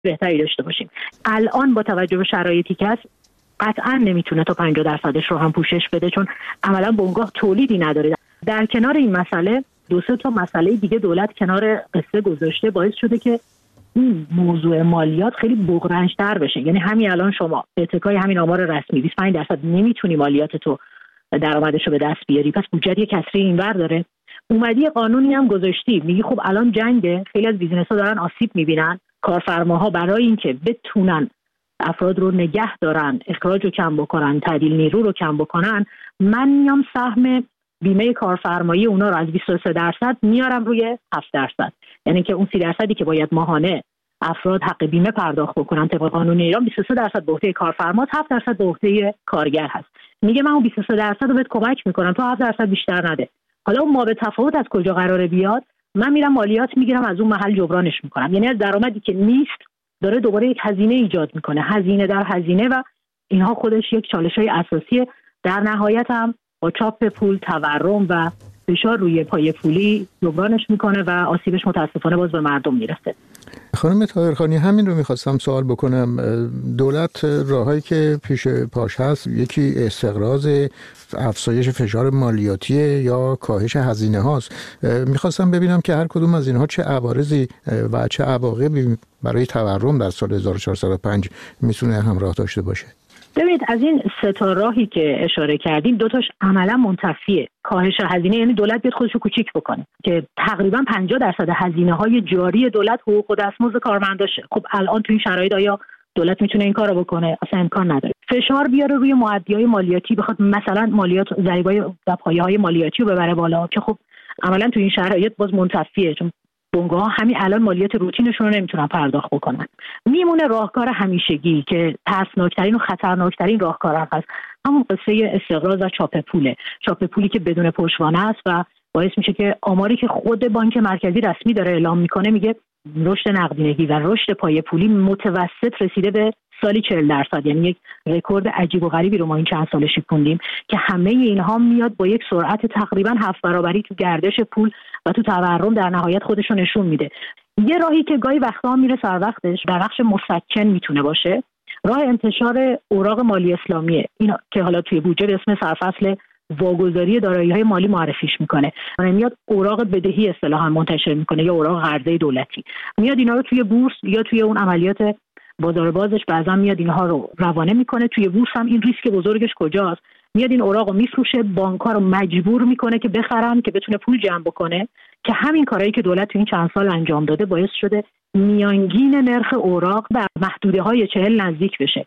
بهتری داشته باشیم. الان با توجه به شرایطی که هست قطعا نمیتونه تا 50% رو هم پوشش بده، چون عملا بنگاه تولیدی نداره. در کنار این مسئله 2-3 تا مسئله دیگه دولت کنار قصه گذاشته، باعث شده که این موضوع مالیات خیلی بغرنج‌تر بشه. یعنی همین الان شما اتکای همین آمار رسمی 25% نمیتونی مالیات تو درآمدش رو به دست بیاری، پس بودجه یه کسری اینور داره. اومدی قانونی هم گذاشتی، میگی خب الان جنگه، خیلی از بیزنس‌ها دارن آسیب میبینن، کارفرماها برای اینکه بتونن افراد رو نگه دارن، اخراج رو کم بکنن، تعدیل نیرو رو کم بکنن، من میام سهم بیمه کارفرمایی اونا رو از 23% میارم روی 7%. یعنی که اون 30% که باید ماهانه افراد حق بیمه پرداخت بکنن طبق قانون ایران، 23% به عهده کارفرما، 7% به عهده کارگر هست. میگه من اون 23% رو بهت کمک میکنم تو 7% بیشتر نده. حالا اون ما به تفاوت از کجا قراره بیاد؟ من میرم مالیات میگیرم از اون محل جبرانش میکنم. یعنی از درآمدی که نیست داره دوباره یک هزینه ایجاد میکنه، هزینه در هزینه، و اینها خودش یک چالش‌های اساسیه. در نهایت هم با چاپ پول، تورم و فشار روی پای پولی جبرانش میکنه و آسیبش متاسفانه باز به مردم میرسه. خانم طاهرخانی، همین رو میخواستم سوال بکنم. دولت راهایی که پیش پاش هست، یکی استقراض، افزایش فشار مالیاتی یا کاهش هزینه هاست. میخواستم ببینم که هر کدوم از اینها چه عوارضی و چه عواقبی برای تورم در سال 1405 میتونه همراه داشته باشه. ببینید از این 3 تا راهی که اشاره کردیم 2 تاش عملا منتفیه. کاهش هزینه یعنی دولت بیاد خودش رو کوچیک بکنه که تقریبا 50% هزینه‌های جاری دولت حقوق و دستمزد کارمنداشه. خب الان تو این شرایط آیا دولت میتونه این کارو بکنه؟ اصلا امکان نداره. فشار بیاره روی مؤدیای مالیاتی، بخواد مثلا مالیات ضریبای و پایه‌های مالیاتی رو ببره بالا که خب عملا تو این شرایط باز منتفیه، چون بنگاه‌ها همین الان مالیات روتینشون رو نمیتونن پرداخت بکنن. میمونه راهکار همیشگی که ترسناکترین و خطرناکترین راهکار هم هست، همون قصه استقراض و چاپ پوله. چاپ پولی که بدون پشتوانه است و باعث میشه که آماری که خود بانک مرکزی رسمی داره اعلام میکنه میگه رشد نقدینگی و رشد پای پولی متوسط رسیده به سالی 40%. یعنی یک رکورد عجیب و غریبی رو ما این چند سال شکوندیم که همه اینها میاد با یک سرعت تقریبا 7 برابری تو گردش پول و تو تورم در نهایت خودشو نشون میده. یه راهی که گاهی وقتا میره سر وقتش در بخش مسکن میتونه باشه، راه انتشار اوراق مالی اسلامیه، این که حالا توی بودجه به اسم سرفصل واگذاری دارایی‌های مالی معرفیش میکنه. یعنی میاد اوراق بدهی اصطلاحاً منتشر میکنه یا اوراق قرضه دولتی، میاد اینا رو توی بورس یا توی اون عملیات بازار بازش بعضا میاد اینها رو روانه میکنه. توی بورس هم این ریسک بزرگش کجاست؟ میاد این اوراق رو میفروشه، بانک‌ها رو مجبور میکنه که بخرن که بتونه پول جمع بکنه، که همین کارهایی که دولت تو این چند سال انجام داده باعث شده میانگین نرخ اوراق به محدوده‌های 40 نزدیک بشه.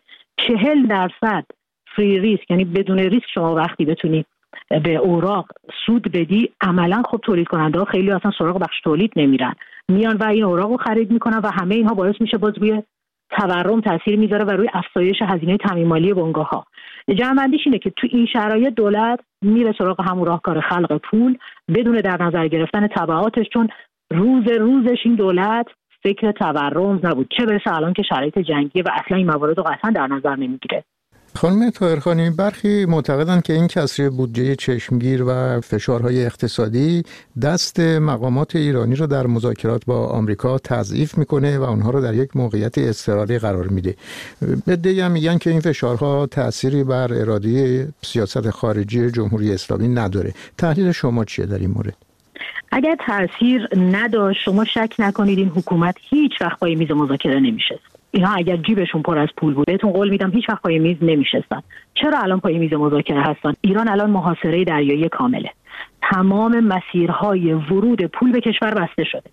40% فری ریسک، یعنی بدون ریسک شما وقتی بتونی به اوراق سود بدی، عملا خب تولید کننده ها خیلی اصلا سراغ بخش تولید نمیرن، میان و این اوراق رو خرید میکنن و همه اینها باعث میشه باز روی تورم تاثیر میذاره و روی افزایش هزینه تامین مالی بنگاه ها. جمع‌بندیش اینه که تو این شرایط دولت میره سراغ همون راهکار خلق پول بدون در نظر گرفتن تبعاتش، چون روزش این دولت فکر تورم نبود، چه برسه الان که شرایط جنگیه و اصلا این موارد رو قطعا در نظر نمیگیره. خانم طاهرخانی، برخی معتقدند که این کسری بودجه چشمگیر و فشارهای اقتصادی دست مقامات ایرانی رو در مذاکرات با آمریکا تضعیف میکنه و اونها رو در یک موقعیت اضطراری قرار میده. بدهی هم میگن که این فشارها تأثیری بر اراده سیاست خارجی جمهوری اسلامی نداره. تحلیل شما چیه در این مورد؟ اگر تأثیر نداشت، شما شک نکنید این حکومت هیچ وقت پای میز مذاکره نمیشه. اینها اگر جیبشون پر از پول بود، بهتون قول میدم هیچ وقت پای میز نمیشستن. چرا الان پای میز مذاکره هستن؟ ایران الان محاصره دریایی کامله. تمام مسیرهای ورود پول به کشور بسته شده.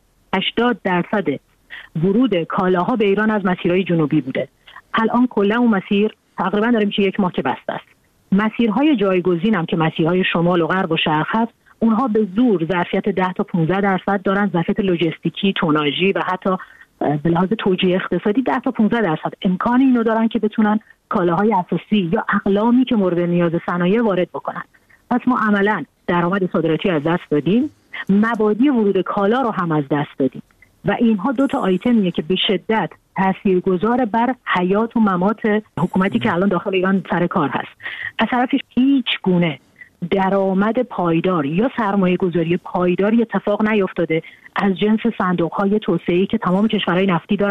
80% ورود کالاها به ایران از مسیرهای جنوبی بوده. الان کلا اون مسیر تقریبا داره میشه 1 ماه که بسته است. مسیرهای جایگزین هم که مسیرهای شمال و غرب و شرق هست، اونها به زور ظرفیت 10 تا 15% دارن، ظرفیت لوجستیکی، توناژی و حتی به لحاظ توجیه اقتصادی 10 تا 15% امکان اینو دارن که بتونن کالاهای اساسی یا اقلامی که مورد نیاز صنایع وارد بکنن. پس ما عملاً درآمد صادراتی از دست دادیم، مبادی ورود کالا رو هم از دست دادیم و اینها 2 تا آیتمیه که به شدت تاثیرگذار بر حیات و ممات حکومتی که الان داخل ایران سر کار هست. از طرفش هیچ گونه درآمد پایدار یا سرمایه گذاری پایداری اتفاق نیفتاده از جنس صندوق‌های توسعه‌ای که تمام کشورهای نفتی دارن.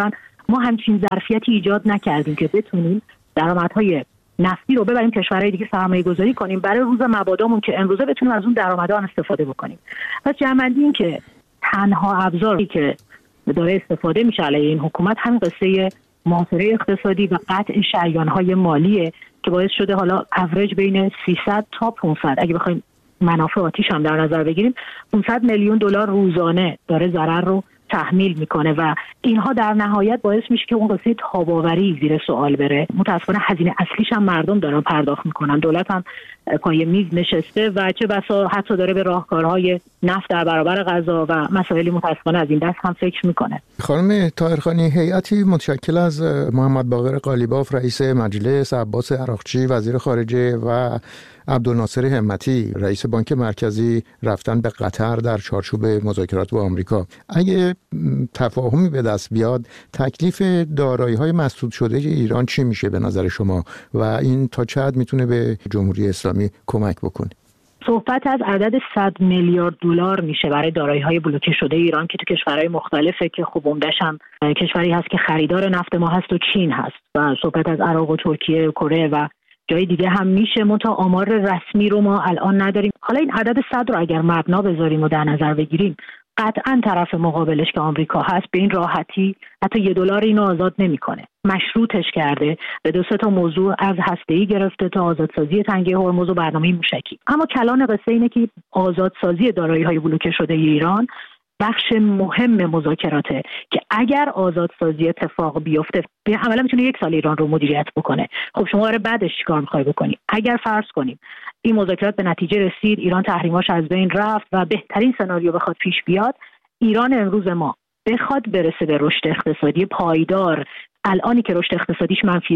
ما همچین ظرفیتی ایجاد نکردیم که بتونیم درآمدهای نفتی رو ببریم کشورهای دیگه سرمایه گذاری کنیم برای روز مبادامون که امروزه بتونیم از اون درآمدها هم استفاده بکنیم. پس جمع‌بندی این که تنها ابزاری که داره استفاده میشه علیه این حکومت همین قصه محاصره اقتصادی و قطع شریان‌های مالیه که باعث شده حالا اوریج بین 300 تا 500 اگه بخوایم منافع آتیش هم در نظر بگیریم 500 میلیون دلار روزانه داره ضرر رو تحمیل میکنه و اینها در نهایت باعث میشه که اون قصه تاباوری زیر سوال بره. متاسفانه هزینه اصلیش هم مردم دارن پرداخت میکنن. دولت هم پای میز نشسته و چه بسا حتی داره به راهکارهای نفت در برابر غذا و مسائلی متاسفانه از این دست هم فکر میکنه. خانم طاهرخانی، هیئتی متشکل از محمد باقر قالیباف رئیس مجلس، عباس عراقچی وزیر خارجه و عبدالناصر همتی رئیس بانک مرکزی رفتن به قطر در چارچوب مذاکرات با آمریکا. اگه تفاهمی به دست بیاد تکلیف دارایی‌های مسدود شده ایران چی میشه به نظر شما و این تا چه حد میتونه به جمهوری اسلامی کمک بکنه؟ صحبت از عدد 100 میلیارد دلار میشه برای دارایی‌های بلوکه شده ایران که تو کشورهای مختلفه که خب عمده‌ش هم کشوری هست که خریدار نفت ما هست و چین هست و صحبت از عراق و ترکیه و کره و جای دیگه هم میشه. منتها آمار رسمی رو ما الان نداریم. حالا این عدد 100 رو اگر مبنا بذاریم و در نظر بگیریم قطعا طرف مقابلش که آمریکا هست به این راحتی حتی $1 اینو آزاد نمیکنه. مشروطش کرده به 2 تا موضوع از هسته‌ای گرفته تا آزادسازی تنگه هرمز و برنامه موشکی. اما کلان قصه اینه که آزادسازی دارایی‌های بلوکه شده ایران بخش مهم مذاکراته که اگر آزادسازی اتفاق بیفته به عملا میتونه 1 سال ایران رو مدیریت بکنه. خب شما برای بعدش چیکار می‌خوای بکنی؟ اگر فرض کنیم این مذاکرات به نتیجه رسید، ایران تحریماش از بین رفت و بهترین سناریو بخواد پیش بیاد، ایران امروز ما بخواد برسه به رشد اقتصادی پایدار، الانی که رشد اقتصادیش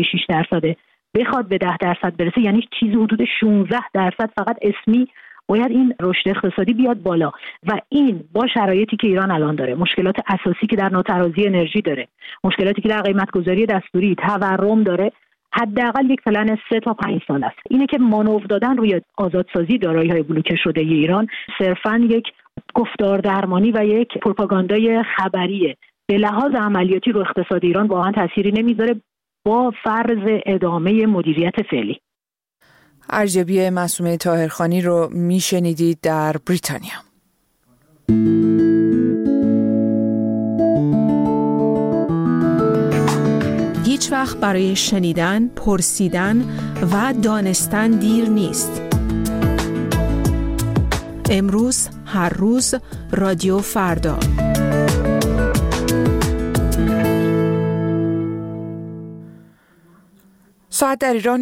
-6%، بخواد به 10% برسه، یعنی چیزی حدود 16% فقط اسمی باید این رشد اقتصادی بیاد بالا و این با شرایطی که ایران الان داره، مشکلات اساسی که در ناترازی انرژی داره، مشکلاتی که در قیمت‌گذاری دستوری، تورم داره، حداقل یک پلن 3 تا 5 سال است. اینه که مانور دادن روی آزادسازی دارایی‌های بلوکه شده ایران صرفاً یک گفتار درمانی و یک پروپاگاندای خبریه. به لحاظ عملیاتی رو اقتصاد ایران واقعا تأثیری نمیذاره با فرض ادامه مدیریت فعلی. ارجبی معصومه طاهرخانی رو میشنیدید در بریتانیا. هیچ وقت برای شنیدن، پرسیدن و دانستن دیر نیست. امروز، هر روز، رادیو فردا. ساعت در ایران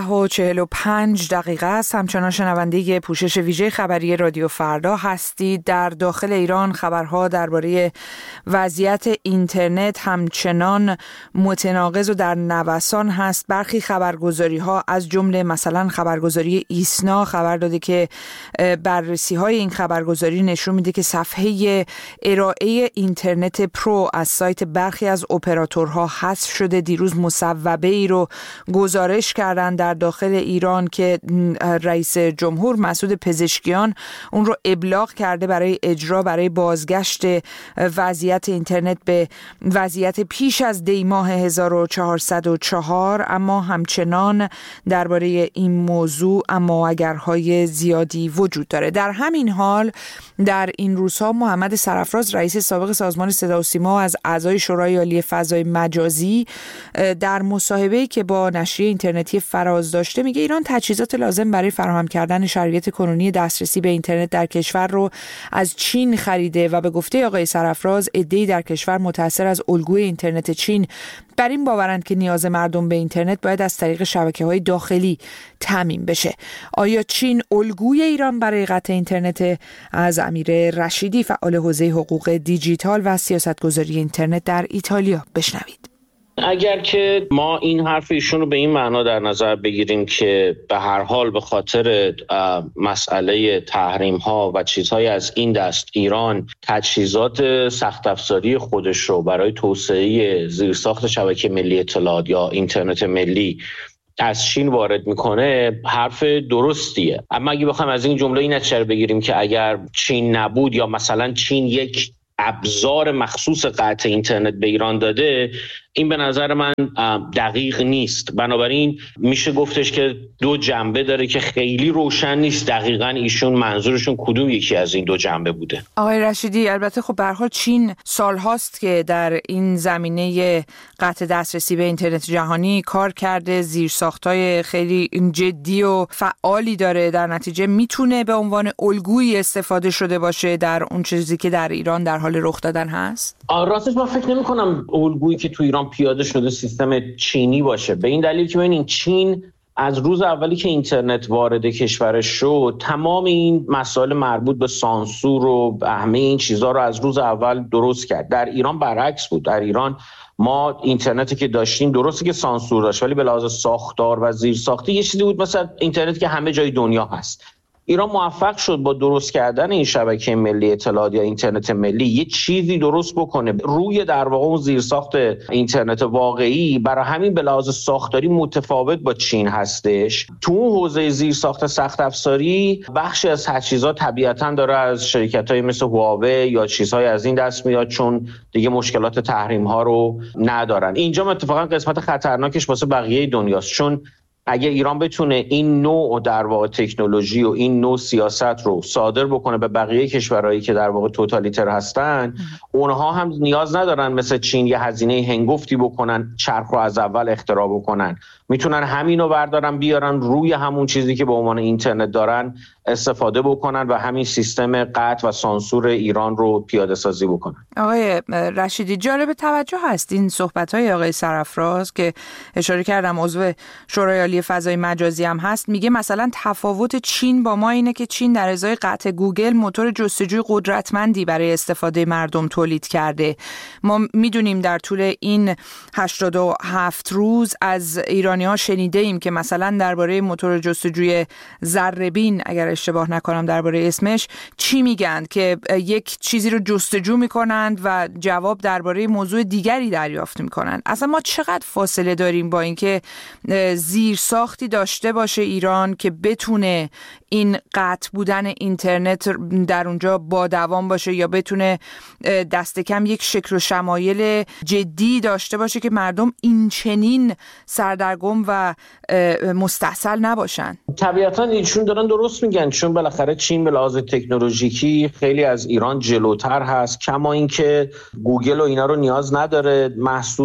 11:45 است. همچنان شنونده پوشش ویژه خبری رادیو فردا هستید. در داخل ایران خبرها درباره وضعیت اینترنت همچنان متناقض و در نوسان هست. برخی خبرگزاری‌ها از جمله مثلا خبرگزاری ایسنا خبر داده که بررسی‌های این خبرگزاری نشون میده که صفحه ارائه اینترنت پرو از سایت برخی از اپراتورها حذف شده. دیروز مصوبه‌ای رو گزارش کردن در داخل ایران که رئیس جمهور مسعود پزشکیان اون رو ابلاغ کرده برای اجرا، برای بازگشت وضعیت اینترنت به وضعیت پیش از دی ماه 1404. اما همچنان درباره این موضوع اما اگرهای زیادی وجود داره. در همین حال در این روزها محمد سرفراز رئیس سابق سازمان صدا و سیما از اعضای شورای عالی فضای مجازی در مصاحبه‌ای که با نشریه اینترنتی فراز داشته میگه ایران تجهیزات لازم برای فراهم کردن شرایط کنونی دسترسی به اینترنت در کشور رو از چین خریده و به گفته آقای سرفراز عده‌ای در کشور متأثر از الگوی اینترنت چین بر این باورند که نیاز مردم به اینترنت باید از طریق شبکه‌های داخلی تامین بشه. آیا چین الگوی ایران برای قطع اینترنت؟ از امیر رشیدی فعال حوزه حقوق دیجیتال و سیاستگذاری اینترنت در ایتالیا بشنوید. اگر که ما این حرف ایشون رو به این معنا در نظر بگیریم که به هر حال به خاطر مسئله تحریم ها و چیزهای از این دست ایران تجهیزات سخت افزاری خودش رو برای توسعه زیرساخت شبکه ملی اطلاعات یا اینترنت ملی از چین وارد میکنه، حرف درستیه. اما اگه بخوایم از این جمله این نتیجه بگیریم که اگر چین نبود یا مثلا چین یک ابزار مخصوص قطع اینترنت به ایران داده، این به نظر من دقیق نیست. بنابراین میشه گفتش که دو جنبه داره که خیلی روشن نیست دقیقاً ایشون منظورشون کدوم یکی از این دو جنبه بوده. آقای رشیدی، البته خب به هر حال چین سالهاست که در این زمینه قطع دسترسی به اینترنت جهانی کار کرده، زیرساخت‌های خیلی جدی و فعالی داره، در نتیجه میتونه به عنوان الگویی استفاده شده باشه در اون چیزی که در ایران در حال رخ دادن هست. راستش من فکر نمی‌کنم الگویی که تو ایران پیاده شده سیستم چینی باشه، به این دلیل که ببینید چین از روز اولی که اینترنت وارد کشورش شد تمام این مسائل مربوط به سانسور و همه این چیزها رو از روز اول درست کرد. در ایران برعکس بود. در ایران ما اینترنتی که داشتیم درسته که سانسور داشت، ولی به لحاظ ساختار و زیرساختی یه چیزی بود مثلا اینترنت که همه جای دنیا هست. ایران موفق شد با درست کردن این شبکه ملی اطلاعات یا اینترنت ملی یه چیزی درست بکنه روی در واقع اون زیرساخت اینترنت واقعی. برای همین به لحاظ ساختاری متفاوت با چین هستش. تو اون حوزه زیرساخت سخت افزاری بخشی از تجهیزات طبیعتاً داره از شرکت‌های مثل هواوی یا چیزهای از این دست میاد، چون دیگه مشکلات تحریم‌ها رو ندارن. اینجا اتفاقاً قسمت خطرناکش واسه بقیه دنیاست، چون اگه ایران بتونه این نوع در واقع تکنولوژی و این نوع سیاست رو صادر بکنه به بقیه کشورهایی که در واقع توتالیتر هستن، اونها هم نیاز ندارن مثل چین یه هزینه هنگفتی بکنن، چرخ رو از اول اختراع بکنن. میتونن همینو بردارن بیارن روی همون چیزی که به عنوان اینترنت دارن استفاده بکنن و همین سیستم قطع و سانسور ایران رو پیاده سازی بکنن. آقای رشیدی، جالب توجه هست این صحبت‌های آقای سرافراز که اشاره کردم عضو شورای عالی فضای مجازی هم هست. میگه مثلا تفاوت چین با ما اینه که چین در ازای قطع گوگل موتور جستجوی قدرتمندی برای استفاده مردم تولید کرده. ما میدونیم در طول این 87 روز از ایرانی‌ها شنیده ایم که مثلا درباره موتور جستجوی ذره‌بین، اگر اشتباه نکنم درباره اسمش، چی میگن که یک چیزی رو جستجو میکنند و جواب درباره موضوع دیگری دریافت میکنند. اصلا ما چقدر فاصله داریم با اینکه زیرساختی داشته باشه ایران که بتونه این قطع بودن اینترنت در اونجا با دوام باشه، یا بتونه دست کم یک شکل و شمایل جدی داشته باشه که مردم این چنین سردرگم و مستحصل نباشن. طبیعتاً ایشون دارن درست میگن، چون بالاخره چین به لحاظ تکنولوژیکی خیلی از ایران جلوتر هست، کما اینکه گوگل و اینا رو نیاز نداره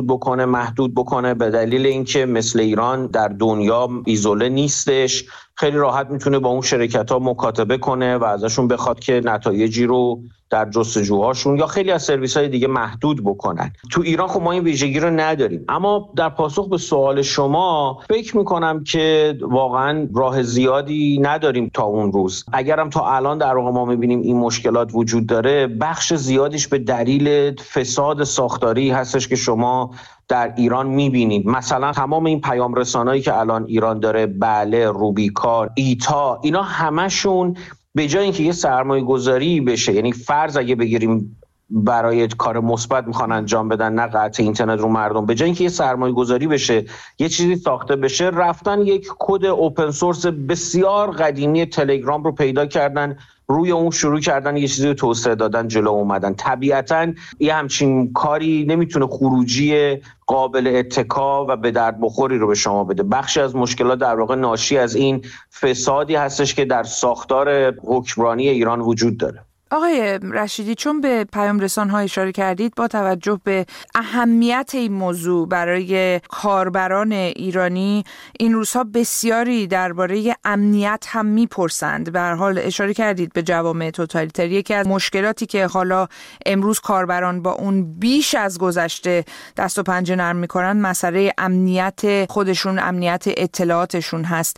محدود بکنه به دلیل اینکه مثل ایران در دنیا ایزوله نیستش. خیلی راحت میتونه با اون شرکت‌ها مکاتبه کنه و ازشون بخواد که نتایجی رو در جستجوهاشون یا خیلی از سرویس‌های دیگه محدود بکنن. تو ایران خب ما این ویژگی رو نداریم. اما در پاسخ به سوال شما فکر میکنم که واقعا راه زیادی نداریم تا اون روز. اگرم تا الان در واقع ما میبینیم این مشکلات وجود داره، بخش زیادیش به دلیل فساد ساختاری هستش که شما در ایران میبینید. مثلا تمام این پیام رسانایی که الان ایران داره، بله، روبیکا، ایتا، اینا همشون به جای اینکه یه سرمایه گذاری بشه، یعنی فرض اگه بگیریم برای کار مثبت میخوان انجام بدن، نه قطع اینترنت رو مردم، به جای اینکه یه سرمایه گذاری بشه، یه چیزی ساخته بشه، رفتن یک کد اوپن سورس بسیار قدیمی تلگرام رو پیدا کردن، روی اون شروع کردن یه چیزی رو توسعه دادن، جلو اومدن. طبیعتاً یه همچین کاری نمیتونه خروجی قابل اتکا و به درد بخوری رو به شما بده. بخشی از مشکلات در واقع ناشی از این فسادی هستش که در ساختار حکمرانی ایران وجود داره. آقای رشیدی، چون به پیام رسان‌ها اشاره کردید، با توجه به اهمیت این موضوع برای کاربران ایرانی، این روزها بسیاری درباره امنیت هم میپرسند. به هر حال اشاره کردید به جوامع توتالیتری. یکی از مشکلاتی که حالا امروز کاربران با اون بیش از گذشته دست و پنجه نرم میکنن، مسئله امنیت خودشون، امنیت اطلاعاتشون هست.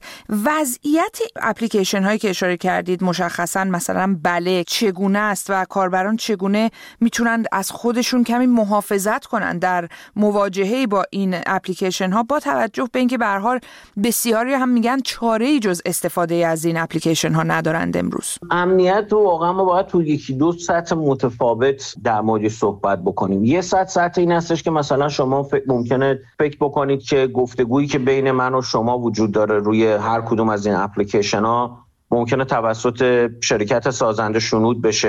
وضعیت اپلیکیشن هایی که اشاره کردید مشخصا مثلا بله چگونه است و کاربران چگونه میتونن از خودشون کمی محافظت کنن در مواجهه با این اپلیکیشن ها، با توجه به اینکه به هر حال بسیاری هم میگن چاره‌ای جز استفاده از این اپلیکیشن ها ندارند امروز. امنیت رو واقعا ما باید تو یکی دو سطح متفاوت در موردش صحبت بکنیم. یه سطح این هستش که مثلا شما ممکنه فکر بکنید که گفتگویی که بین من و شما وجود داره روی هر کدوم از این اپلیکیشن ها ممکنه توسط شرکت سازنده شنود بشه.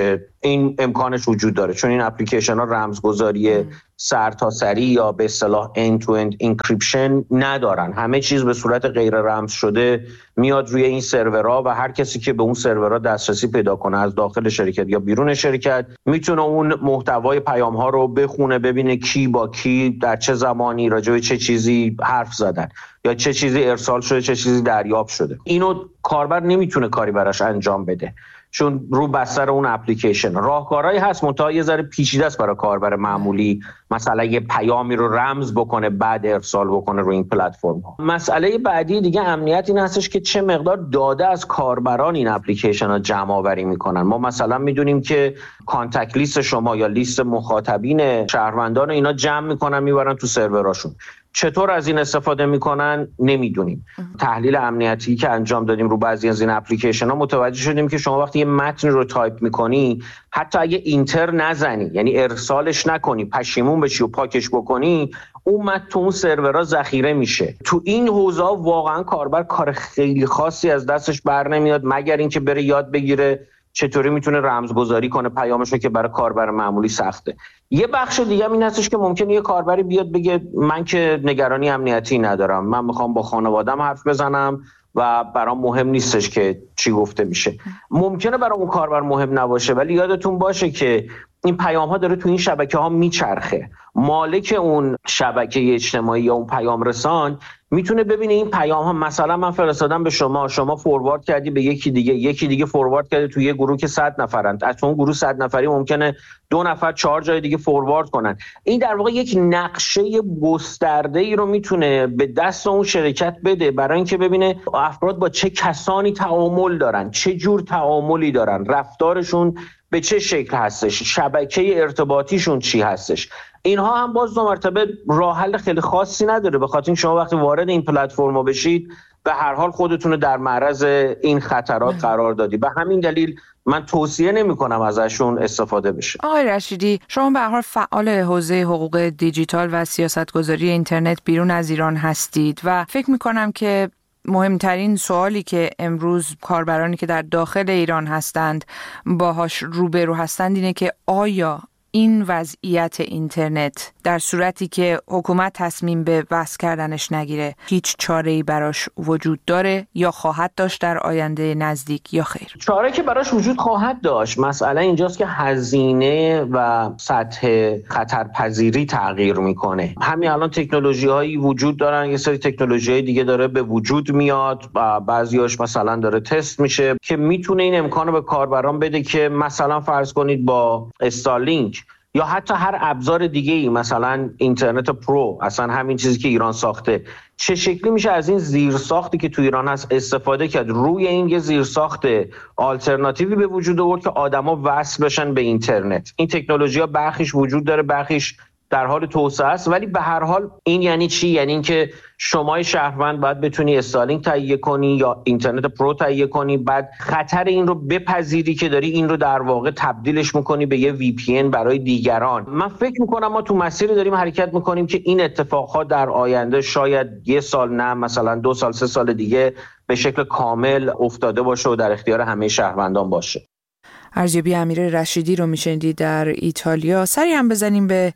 این امکانش وجود داره، چون این اپلیکیشن ها رمزگذاری سرتاسری یا به اصطلاح end to end encryption ندارن. همه چیز به صورت غیر رمز شده میاد روی این سرورها و هر کسی که به اون سرورها دسترسی پیدا کنه از داخل شرکت یا بیرون شرکت میتونه اون محتوای پیام ها رو بخونه، ببینه کی با کی در چه زمانی راجع به چه چیزی حرف زدن یا چه چیزی ارسال شده، چه چیزی دریافت شده. اینو کاربر نمیتونه کاری براش انجام بده چون رو بستر اون اپلیکیشن. راهکارهایی هست منتها یه ذره پیچیده است برای کاربر معمولی، مثلا یه پیامی رو رمز بکنه بعد ارسال بکنه روی این پلتفرم ها. مسئله بعدی دیگه امنیت این هستش که چه مقدار داده از کاربران این اپلیکیشن ها جمع آوری میکنن. ما مثلا میدونیم که کانتکت لیست شما یا لیست مخاطبین شهروندان اینا جمع میکنن میبرن تو سروراشون. چطور از این استفاده میکنن نمیدونیم. تحلیل امنیتی که انجام دادیم رو بعضی از این اپلیکیشن ها متوجه شدیم که شما وقتی یه متن رو تایپ میکنی حتی اگه اینتر نزنی، یعنی ارسالش نکنی، پشیمون بشی و پاکش بکنی، اون متن تو اون سرورها ذخیره میشه. تو این حوزه واقعا کاربر کار خیلی خاصی از دستش بر نمیاد مگر اینکه بره یاد بگیره چطوری میتونه رمزگذاری کنه پیامشو که برای کاربر معمولی سخته. یه بخش دیگه این هستش که ممکنه یه کاربری بیاد بگه من که نگرانی امنیتی ندارم، من میخوام با خانواده‌ام حرف بزنم و برام مهم نیستش که چی گفته میشه. ممکنه برای اون کاربر مهم نباشه ولی یادتون باشه که این پیام ها داره تو این شبکه ها میچرخه. مالک اون شبکه اجتماعی یا اون پیام رسان میتونه ببینه این پیام ها مثلا من فرستادم به شما فوروارد کردی به یکی دیگه فوروارد کرده تو یه گروه که 100 نفرند، از اون گروه 100 نفری ممکنه 2 نفر 4 جای دیگه فوروارد کنن. این در واقع یک نقشه گسترده ای رو میتونه به دست اون شرکت بده برای اینکه ببینه افراد با چه کسانی تعامل دارن، چه جور تعاملی دارن، رفتارشون به چه شکل هستش، شبکه ارتباطیشون چی هستش. اینها هم باز دو مرتبه راه حل خیلی خاصی نداره، به خاطر اینکه شما وقتی وارد این پلتفرما بشید به هر حال خودتون رو در معرض این خطرات قرار دادی. به همین دلیل من توصیه نمی‌کنم ازشون استفاده بشه. آقای رشیدی، شما به هر حال فعال حوزه حقوق دیجیتال و سیاستگذاری اینترنت بیرون از ایران هستید و فکر می‌کنم که مهمترین سوالی که امروز کاربرانی که در داخل ایران هستند باهاش روبرو هستند اینه که آیا این وضعیت اینترنت در صورتی که حکومت تصمیم به وصل کردنش نگیره هیچ چاره‌ای براش وجود داره یا خواهد داشت در آینده نزدیک یا خیر؟ چاره که براش وجود خواهد داشت. مسئله اینجاست که هزینه و سطح خطرپذیری تغییر میکنه. همین الان تکنولوژی‌هایی وجود دارن، یه سری تکنولوژی‌های دیگه داره به وجود میاد و بعضیاش مثلا داره تست میشه که میتونه این امکانو به کاربران بده که مثلا فرض کنید با استارلینک یا حتی هر ابزار دیگه‌ای، مثلا اینترنت پرو، اصلا همین چیزی که ایران ساخته، چه شکلی میشه از این زیرساختی که تو ایران هست استفاده کرد، روی این یه زیرساخت آلترناتیوی به وجود آورد که آدما وصل بشن به اینترنت. این تکنولوژی‌ها برخیش وجود داره، برخیش در حال توسعه است، ولی به هر حال این یعنی چی؟ یعنی اینکه شما شهروند باید بتونی استارلینک تهیه کنی یا اینترنت پرو تهیه کنی، بعد خطر این رو بپذیری که داری این رو در واقع تبدیلش میکنی به یه VPN برای دیگران. من فکر میکنم ما تو مسیری داریم حرکت میکنیم که این اتفاقها در آینده شاید 1 سال، نه مثلا 2 سال 3 سال دیگه به شکل کامل افتاده باشه و در اختیار همه شهروندان باشه. ارزیابی امیر رشیدی رو میشنیدید در ایتالیا. سری هم بزنیم به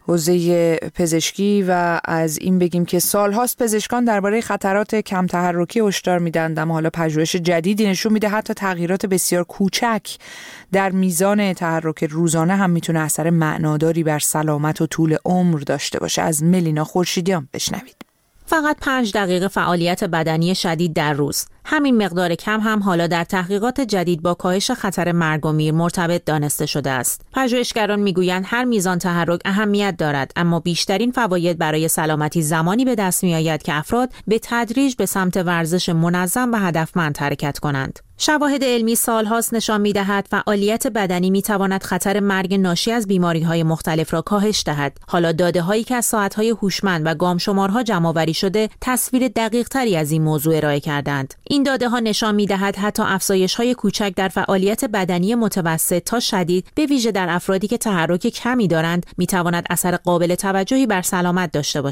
حوزه پزشکی و از این بگیم که سالهاست پزشکان درباره خطرات کم تحرکی هشدار میدند، اما حالا پژوهش جدیدی نشون میده حتی تغییرات بسیار کوچک در میزان تحرک روزانه هم میتونه اثر معناداری بر سلامت و طول عمر داشته باشه. از ملینا خورشیدیان بشنوید. فقط 5 دقیقه فعالیت بدنی شدید در روز. همین مقدار کم هم حالا در تحقیقات جدید با کاهش خطر مرگ و میر مرتبط دانسته شده است. پژوهشگران میگویند هر میزان تحرک اهمیت دارد، اما بیشترین فواید برای سلامتی زمانی به دست میآید که افراد به تدریج به سمت ورزش منظم و هدفمند حرکت کنند. شواهد علمی سالهاست نشان می‌دهد فعالیت بدنی می‌تواند خطر مرگ ناشی از بیماری‌های مختلف را کاهش دهد. حالا داده‌هایی که از ساعت‌های هوشمند و گامشمارها جمع‌آوری شده، تصویر دقیق‌تری از این موضوع ارائه کردند. این داده‌ها نشان می‌دهد حتی افزایش‌های کوچک در فعالیت بدنی متوسط تا شدید، به ویژه در افرادی که تحرک کمی دارند، می‌تواند اثر قابل توجهی بر سلامت داشته باشد.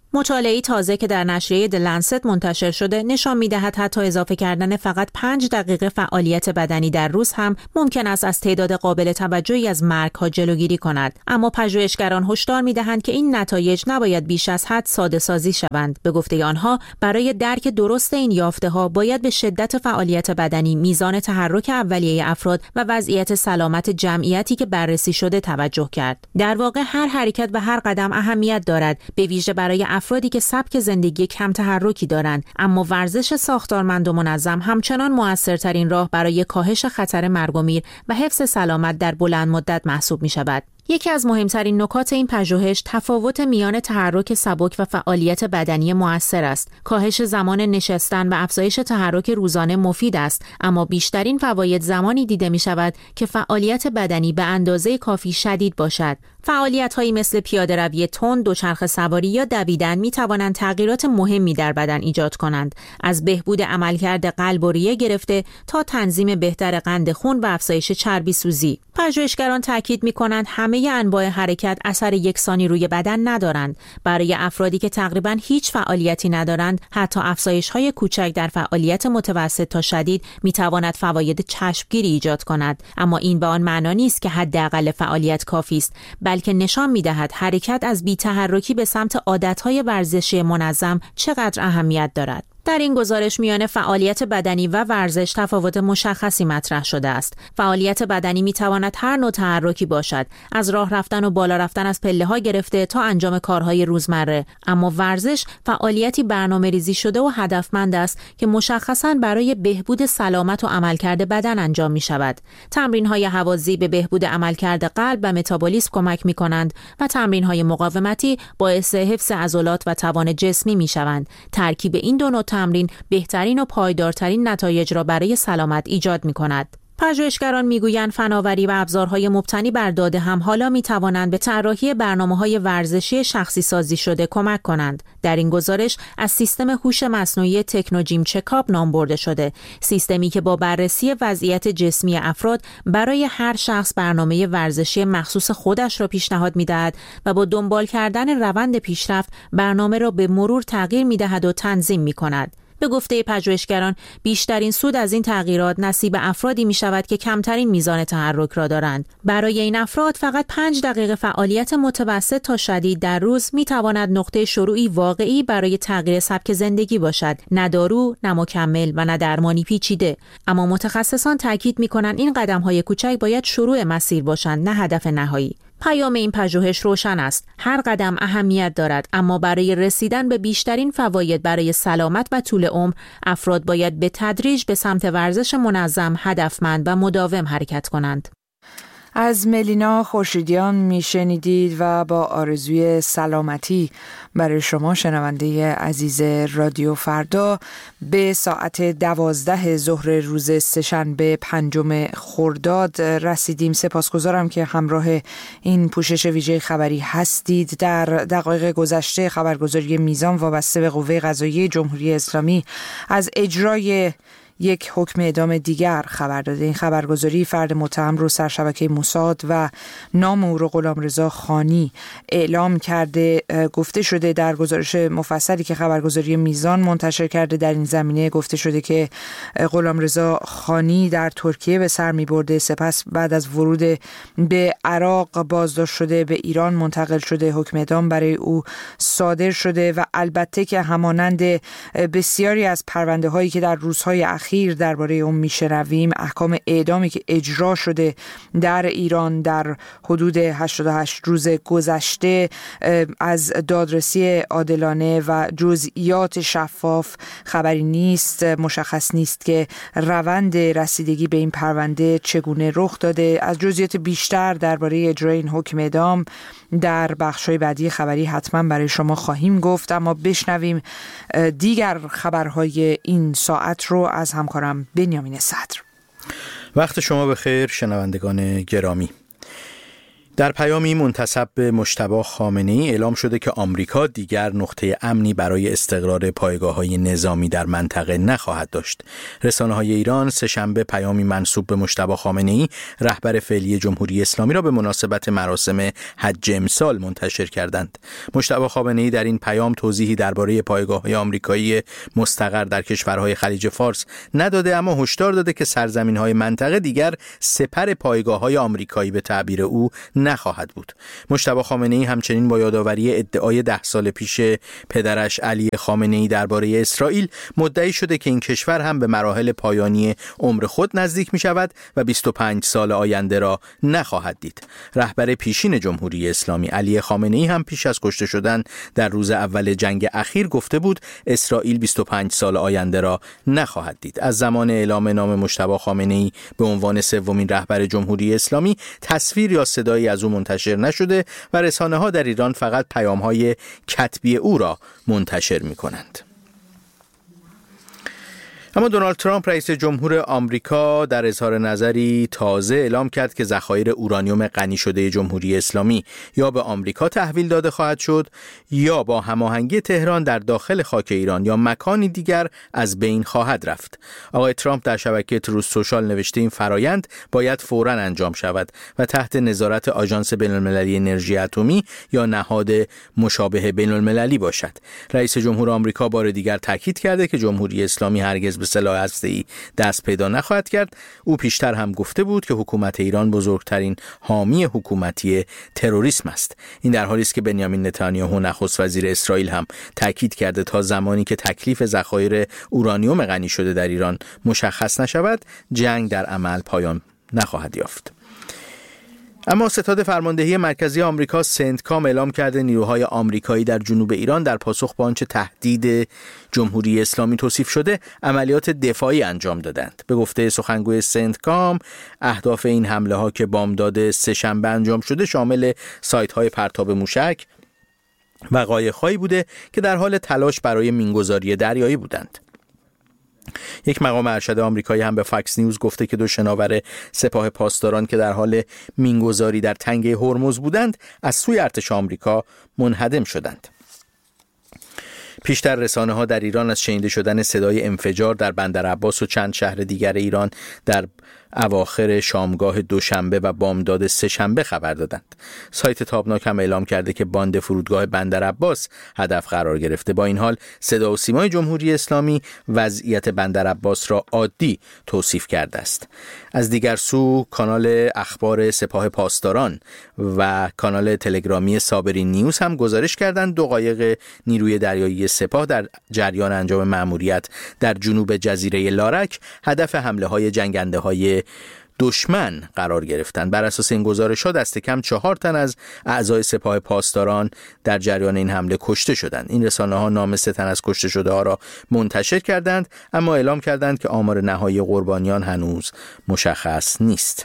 مطالعه تازه که در نشریه د لنست منتشر شده نشان می‌دهد حتی اضافه کردن فقط 5 دقیقه فعالیت بدنی در روز هم ممکن است از تعداد قابل توجهی از مرگ‌ها جلوگیری کند. اما پژوهشگران هشدار می‌دهند که این نتایج نباید بیش از حد ساده‌سازی شوند. به گفته آنها، برای درک درست این یافته‌ها باید به شدت فعالیت بدنی، میزان تحرک اولیه افراد و وضعیت سلامت جمعیتی که بررسی شده توجه کرد. در واقع هر حرکت و هر قدم اهمیت دارد، به ویژه برای افرادی که سبک زندگی کم تحرکی دارند، اما ورزش ساختارمند و منظم همچنان موثرترین راه برای کاهش خطر مرگ و میر و حفظ سلامت در بلند مدت محسوب می‌شود. یکی از مهمترین نکات این پژوهش تفاوت میان تحرک سبک و فعالیت بدنی مؤثر است. کاهش زمان نشستن و افزایش تحرک روزانه مفید است، اما بیشترین فواید زمانی دیده می شود که فعالیت بدنی به اندازه کافی شدید باشد. فعالیت‌هایی مثل پیاده‌روی تند، دوچرخه سواری یا دویدن می توانند تغییرات مهمی در بدن ایجاد کنند، از بهبود عملکرد قلب و ریه گرفته تا تنظیم بهتر قند خون و افزایش چربی سوزی. پژوهشگران تاکید می‌کنند همه انواع حرکت اثر یکسانی روی بدن ندارند. برای افرادی که تقریباً هیچ فعالیتی ندارند، حتی افزایش‌های کوچک در فعالیت متوسط تا شدید می‌تواند فواید چشمگیری ایجاد کند. اما این به آن معنا نیست که حداقل فعالیت کافی است، بلکه نشان می‌دهد حرکت از بی‌تحرکی به سمت عادت‌های ورزشی منظم چقدر اهمیت دارد. در این گزارش میان فعالیت بدنی و ورزش تفاوت مشخصی مطرح شده است. فعالیت بدنی میتواند هر نوع تحرکی باشد، از راه رفتن و بالا رفتن از پله‌ها گرفته تا انجام کارهای روزمره، اما ورزش فعالیتی برنامه‌ریزی شده و هدفمند است که مشخصاً برای بهبود سلامت و عملکرد بدن انجام می‌شود. تمرین‌های هوازی به بهبود عملکرد قلب و متابولیسم کمک می‌کنند و تمرین‌های مقاومتی باعث حفظ عضلات و توان جسمی می‌شوند. ترکیب این دو نوع تمرین بهترین و پایدارترین نتایج را برای سلامت ایجاد می‌کند. پژوهشگران میگویند فناوری و ابزارهای مبتنی بر داده هم حالا میتوانند به طراحی برنامه‌های ورزشی شخصی سازی شده کمک کنند. در این گزارش از سیستم هوش مصنوعی تکنوجیم چکاپ نام برده شده، سیستمی که با بررسی وضعیت جسمی افراد برای هر شخص برنامه ورزشی مخصوص خودش را پیشنهاد می‌دهد و با دنبال کردن روند پیشرفت برنامه را به مرور تغییر می‌دهد و تنظیم می‌کند. به گفته پژوهشگران بیشترین سود از این تغییرات نصیب افرادی می شود که کمترین میزان تحرک را دارند. برای این افراد فقط 5 دقیقه فعالیت متوسط تا شدید در روز می تواند نقطه شروعی واقعی برای تغییر سبک زندگی باشد، نه دارو، نه مکمل و نه درمانی پیچیده. اما متخصصان تاکید می کنند این قدم‌های کوچک باید شروع مسیر باشند، نه هدف نهایی. پیام این پژوهش روشن است. هر قدم اهمیت دارد، اما برای رسیدن به بیشترین فواید برای سلامت و طول عمر، افراد باید به تدریج به سمت ورزش منظم، هدفمند و مداوم حرکت کنند. از ملینا خورشیدیان میشنیدید و با آرزوی سلامتی برای شما شنونده عزیز رادیو فردا به ساعت 12 ظهر روز سه‌شنبه 5 خرداد رسیدیم. سپاسگزارم که همراه این پوشش ویژه خبری هستید. در دقایق گذشته خبرگزاری میزان وابسته به قوه قضاییه جمهوری اسلامی از اجرای یک حکم اعدام دیگر خبر داده. این خبرگزاری فرد متهم رو سرشبکه موساد و نام او رو غلامرضا خانی اعلام کرده. گفته شده در گزارش مفصلی که خبرگزاری میزان منتشر کرده در این زمینه، گفته شده که غلامرضا خانی در ترکیه به سر می‌برده، سپس بعد از ورود به عراق بازداشت شده، به ایران منتقل شده، حکم اعدام برای او صادر شده و البته که همانند بسیاری از پرونده هایی که در روزهای اخیر درباره اون میشنویم، احکام اعدامی که اجرا شده در ایران در حدود 88 روز گذشته از دادرسی عادلانه و جزئیات شفاف خبری نیست. مشخص نیست که روند رسیدگی به این پرونده چگونه رخ داده. از جزئیات بیشتر درباره اجرای این حکم اعدام در بخش‌های بعدی خبری حتما برای شما خواهیم گفت، اما بشنویم دیگر خبرهای این ساعت رو از همکارم بنیامین صدر. وقت شما بخیر شنوندگان گرامی. در پیامی منتسب به مجتبی خامنه‌ای اعلام شده که آمریکا دیگر نقطه امنی برای استقرار پایگاه‌های نظامی در منطقه نخواهد داشت. رسانه‌های ایران سه‌شنبه پیامی منسوب به مجتبی خامنه‌ای رهبر فعلی جمهوری اسلامی را به مناسبت مراسم حج امسال منتشر کردند. مجتبی خامنه‌ای در این پیام توضیحی درباره پایگاه‌های آمریکایی مستقر در کشورهای خلیج فارس نداده، اما هشدار داده که سرزمین‌های منطقه دیگر سپر پایگاه‌های آمریکایی به تعبیر او نخواهد بود. مجتبی خامنه‌ای همچنین با یادآوری ادعای 10 سال پیش پدرش علی خامنه‌ای درباره اسرائیل مدعی شده که این کشور هم به مراحل پایانی عمر خود نزدیک می‌شود و 25 سال آینده را نخواهد دید. رهبر پیشین جمهوری اسلامی علی خامنه‌ای هم پیش از کشته شدن در روز اول جنگ اخیر گفته بود اسرائیل 25 سال آینده را نخواهد دید. از زمان اعلام نام مجتبی خامنه‌ای به عنوان سومین رهبر جمهوری اسلامی تصویر یا صدایی از او منتشر نشده و رسانه‌ها در ایران فقط پیام‌های کتبی او را منتشر می‌کنند. اما دونالد ترامپ رئیس جمهور آمریکا در اظهار نظری تازه اعلام کرد که ذخایر اورانیوم غنی شده جمهوری اسلامی یا به آمریکا تحویل داده خواهد شد یا با هماهنگی تهران در داخل خاک ایران یا مکانی دیگر از بین خواهد رفت. آقای ترامپ در شبکه تروث سوشال نوشته این فرایند باید فوراً انجام شود و تحت نظارت آژانس بین‌المللی انرژی اتمی یا نهاد مشابه بین‌المللی باشد. رئیس جمهور آمریکا بار دیگر تاکید کرده که جمهوری اسلامی هرگز به سلاح هسته‌ای دست پیدا نخواهد کرد. او پیشتر هم گفته بود که حکومت ایران بزرگترین حامی حکومتی تروریسم است. این در حالی است که بنیامین نتانیاهو نخست وزیر اسرائیل هم تاکید کرده تا زمانی که تکلیف ذخایر اورانیوم غنی شده در ایران مشخص نشود جنگ در عمل پایان نخواهد یافت. اما ستاد فرماندهی مرکزی آمریکا سنتکام اعلام کرده نیروهای آمریکایی در جنوب ایران در پاسخ به آنچه تهدید جمهوری اسلامی توصیف شده عملیات دفاعی انجام دادند. به گفته سخنگوی سنتکام اهداف این حمله ها که بامداد سه‌شنبه انجام شده شامل سایت های پرتاب موشک و قایق‌هایی بوده که در حال تلاش برای مینگذاری دریایی بودند. یک مقام ارشد آمریکایی هم به فاکس نیوز گفته که 2 شناور سپاه پاسداران که در حال مینگذاری در تنگه هرمز بودند از سوی ارتش آمریکا منهدم شدند. پیشتر رسانه‌ها در ایران از شنیده شدن صدای انفجار در بندر عباس و چند شهر دیگر ایران در اواخر شامگاه دوشنبه و بامداد سه‌شنبه خبر دادند. سایت تابناک هم اعلام کرده که باند فرودگاه بندر عباس هدف قرار گرفته. با این حال صدا و سیمای جمهوری اسلامی وضعیت بندر عباس را عادی توصیف کرده است. از دیگر سو کانال اخبار سپاه پاسداران و کانال تلگرامی صابرین نیوز هم گزارش کردند 2 قایق نیروی دریایی سپاه در جریان انجام مأموریت در جنوب جزیره لارک هدف حمله‌های جنگنده‌های دشمن قرار گرفتند. بر اساس این گزارش‌ها دست کم 4 تن از اعضای سپاه پاسداران در جریان این حمله کشته شدند. این رسانه‌ها نام 3 تن از کشته شده‌ها را منتشر کردند اما اعلام کردند که آمار نهایی قربانیان هنوز مشخص نیست.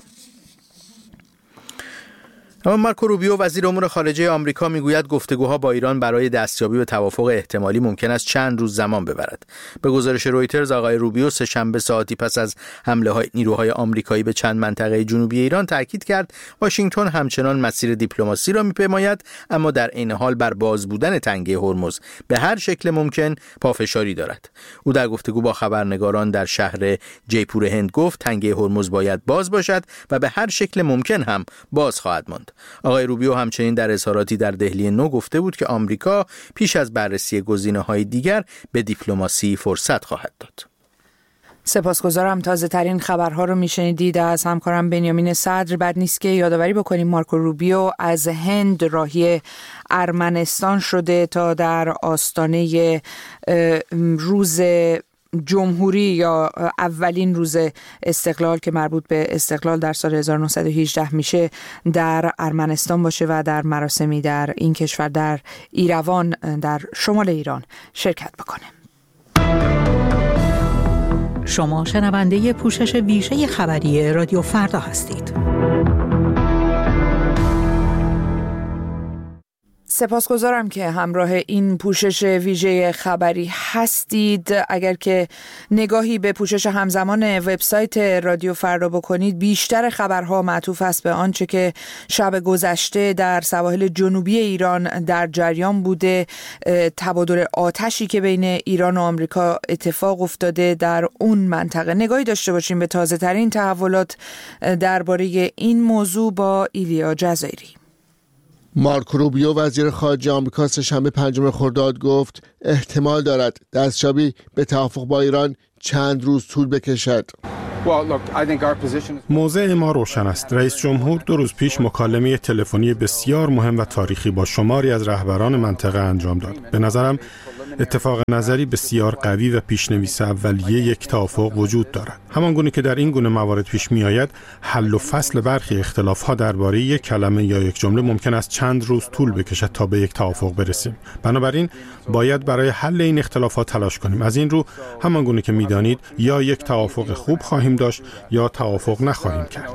اما مارکو روبیو وزیر امور خارجه آمریکا میگوید گفتگوها با ایران برای دستیابی به توافق احتمالی ممکن است چند روز زمان ببرد. به گزارش رویترز آقای روبیو سه‌شنبه ساعتی پس از حمله نیروهای آمریکایی به چند منطقه جنوبی ایران تاکید کرد واشنگتن همچنان مسیر دیپلماسی را میپیماید اما در عین حال بر باز بودن تنگه هرمز به هر شکل ممکن پافشاری دارد. او در گفتگو با خبرنگاران در شهر جیپور هند گفت تنگه هرمز باید باز باشد و به هر شکل ممکن هم باز خواهد ماند. آقای روبیو همچنین در اظهاراتی در دهلی نو گفته بود که آمریکا پیش از بررسی گزینه‌های دیگر به دیپلماسی فرصت خواهد داد. سپاسگزارم. تازه ترین خبرها رو میشنیدید از همکارم بنیامین صدر. بد نیست که یادآوری بکنیم مارکو روبیو از هند راهی ارمنستان شده تا در آستانه روز جمهوری یا اولین روز استقلال که مربوط به استقلال در سال 1918 میشه در ارمنستان باشه و در مراسمی در این کشور در ایروان در شمال ایران شرکت بکنه. شما شنونده پوشش ویژه خبری رادیو فردا هستید. سپاسگزارم که همراه این پوشش ویژه خبری هستید. اگر که نگاهی به پوشش همزمان وبسایت رادیو فردا بکنید، بیشتر خبرها معطوف است به آنچه که شب گذشته در سواحل جنوبی ایران در جریان بوده، تبادل آتشی که بین ایران و آمریکا اتفاق افتاده در اون منطقه. نگاهی داشته باشیم به تازه ترین تحولات درباره این موضوع با ایلیا جزایری. مارکو روبیو وزیر خارجه آمریکا سه‌شنبه 5 خرداد گفت احتمال دارد دستیابی به توافق با ایران چند روز طول بکشد. موضع ما روشن است. رئیس جمهور 2 روز پیش مکالمه تلفنی بسیار مهم و تاریخی با شماری از رهبران منطقه انجام داد. به نظرم اتفاق نظری بسیار قوی و پیش‌نویس اولیه یک توافق وجود دارد. همانگونه که در این گونه موارد پیش می آید، حل و فصل برخی اختلاف‌ها درباره یک کلمه یا یک جمله ممکن است چند روز طول بکشد تا به یک توافق برسیم. بنابراین باید برای حل این اختلافات تلاش کنیم. از این رو همانگونه که می‌دانید یا یک توافق خوب خواهیم داشت یا توافق نخواهیم کرد.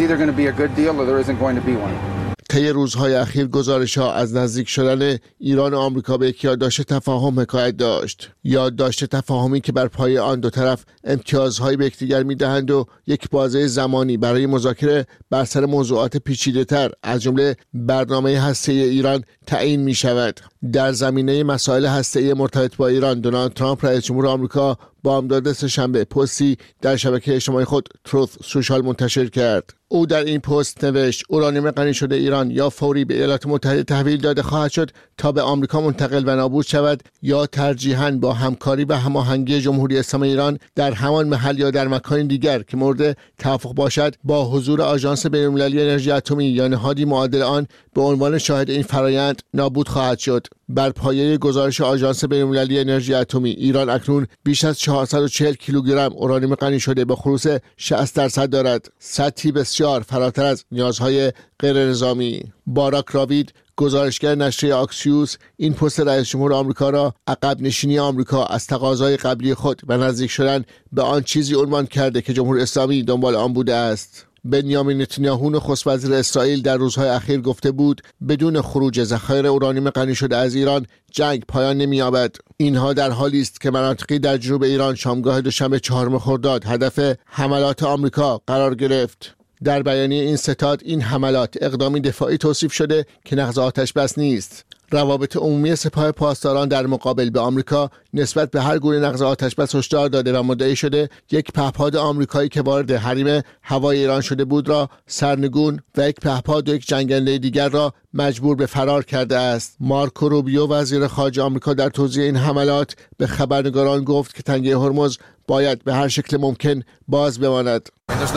طی روزهای اخیر گزارش‌ها از نزدیک شدن ایران و آمریکا به یک یادداشت تفاهم حکایت داشت. یادداشت تفاهمی که بر پایه آن دو طرف امتیازهایی به یکدیگر می‌دهند و یک بازه زمانی برای مذاکره بر سر موضوعات پیچیده‌تر از جمله برنامه هسته‌ای ایران تعیین می‌شود. در زمینه مسائل هسته‌ای مرتبط با ایران، دونالد ترامپ رئیس جمهور آمریکا بامداد سه‌شنبه پستی در شبکه اجتماعی خود تروث سوشال منتشر کرد. او در این پست نوشت اورانیوم غنی شده ایران یا فوری به ایالات متحده تحویل داده خواهد شد تا به آمریکا منتقل و نابود شود یا ترجیحاً با همکاری و هماهنگی جمهوری اسلامی ایران در همان محل یا در مکان دیگر که مورد توافق باشد با حضور آژانس بین‌المللی انرژی اتمی یا نهادی معادل آن به عنوان شاهد این فرایند نابود خواهد شد. بر پایه گزارش آژانس بین‌المللی انرژی اتمی، ایران اکنون بیش از 440 کیلوگرم اورانیوم غنی شده به خلوص 60% دارد، سطحی بسیار فراتر از نیازهای غیر نظامی. باراک راوید، گزارشگر نشریه آکسیوس، این پست رئیس جمهور آمریکا را عقب نشینی آمریکا از تقاضای قبلی خود و نزدیک شدن به آن چیزی عنوان کرده که جمهوری اسلامی دنبال آن بوده است. بنیامین نتانیاهو نخست وزیر اسرائیل در روزهای اخیر گفته بود بدون خروج ذخایر اورانیوم غنی شده از ایران جنگ پایان نمی‌یابد. اینها در حالی است که مناطقی در جنوب ایران شامگاه دوشنبه 4 خرداد هدف حملات آمریکا قرار گرفت. در بیانیه این ستاد این حملات اقدامی دفاعی توصیف شده که نقض آتش‌بس نیست. روابط عمومی سپاه پاسداران در مقابل به آمریکا نسبت به هر گونه نقض آتش‌بس هشدار داده و مدعی شده یک پهپاد آمریکایی که وارد حریم هوای ایران شده بود را سرنگون و یک پهپاد و یک جنگنده دیگر را مجبور به فرار کرده است. مارکو روبیو وزیر خارجه آمریکا در توضیح این حملات به خبرنگاران گفت که تنگه هرمز باید به هر شکل ممکن باز بماند.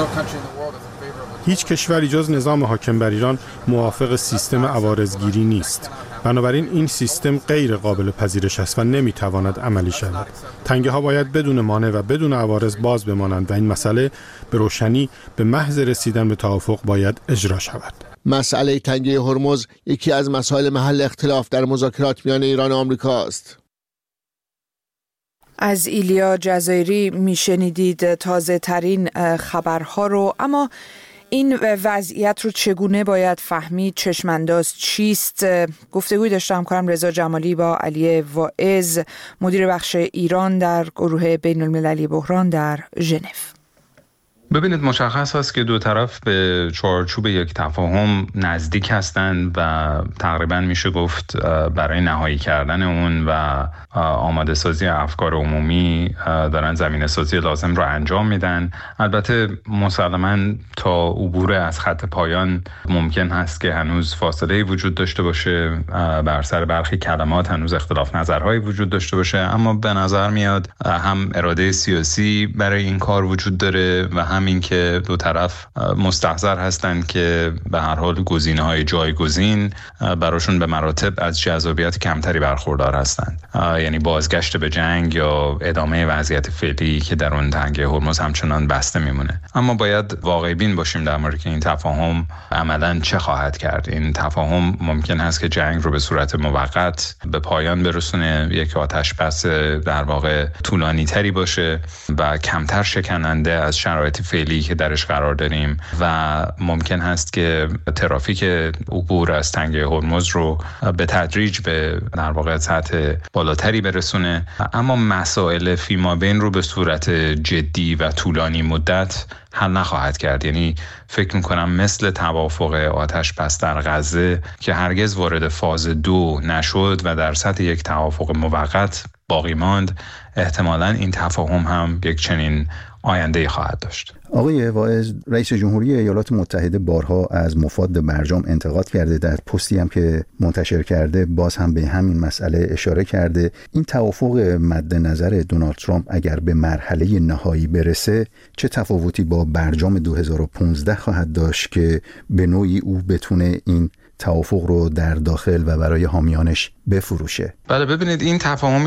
هیچ کشوری جز نظام حاکم بر ایران موافق سیستم عوارضگیری نیست. بنابراین این سیستم غیر قابل پذیرش است و نمیتواند عملی شود. تنگه ها باید بدون مانع و بدون عوارض باز بمانند و این مسئله به روشنی به محض رسیدن به توافق باید اجرا شود. مسئله تنگه هرمز یکی از مسائل محل اختلاف در مذاکرات میان ایران و آمریکا است. از ایلیا جزایری میشنیدید تازه ترین خبرها رو. اما این وضعیت رو چگونه باید فهمید؟ چشمانداز چیست؟ گفتگوی داشته همکارم رضا جمالی با علی واعظ، مدیر بخش ایران در گروه بین‌المللی بحران در ژنو. ببینید، مشخص است که دو طرف به چارچوب یک تفاهم نزدیک هستند و تقریبا میشه گفت برای نهایی کردن اون و آماده سازی افکار عمومی دارن زمینه سازی لازم رو انجام میدن. البته مسلماً تا عبور از خط پایان ممکن هست که هنوز فاصله وجود داشته باشه، بر سر برخی کلمات هنوز اختلاف نظرهایی وجود داشته باشه، اما به نظر میاد هم اراده سیاسی برای این کار وجود داره و همین که دو طرف مستحضر هستند که به هر حال گزینه‌های جایگزین براشون به مراتب از جذابیت کمتری برخوردار هستند، یعنی بازگشت به جنگ یا ادامه وضعیت فعلی که در اون تنگه هرمز همچنان بسته میمونه. اما باید واقع بین باشیم در مورد که این تفاهم عملاً چه خواهد کرد. این تفاهم ممکن هست که جنگ رو به صورت موقت به پایان برسونه، یک آتش بس در واقع طولانی تری باشه و کمتر شکننده از شرایط فعلی که درش قرار داریم و ممکن هست که ترافیک عبور از تنگه هرمز رو به تدریج به در واقع سطح بالاتری برسونه، اما مسائل فیما بین رو به صورت جدی و طولانی مدت حل نخواهد کرد. یعنی فکر میکنم مثل توافق آتش بس در غزه که هرگز وارد فاز 2 نشد و در سطح یک توافق موقت باقی ماند، احتمالاً این تفاهم هم یک چنین آینده خواهد داشت. آقای واعظ، رئیس جمهوری ایالات متحده بارها از مفاد برجام انتقاد کرده، در پستی هم که منتشر کرده باز هم به همین مسئله اشاره کرده. این توافق مد نظر دونالد ترامپ اگر به مرحله نهایی برسه چه تفاوتی با برجام 2015 خواهد داشت که به نوعی او بتونه این توافق رو در داخل و برای حامیانش بفروشه؟ بله، ببینید این تفاهم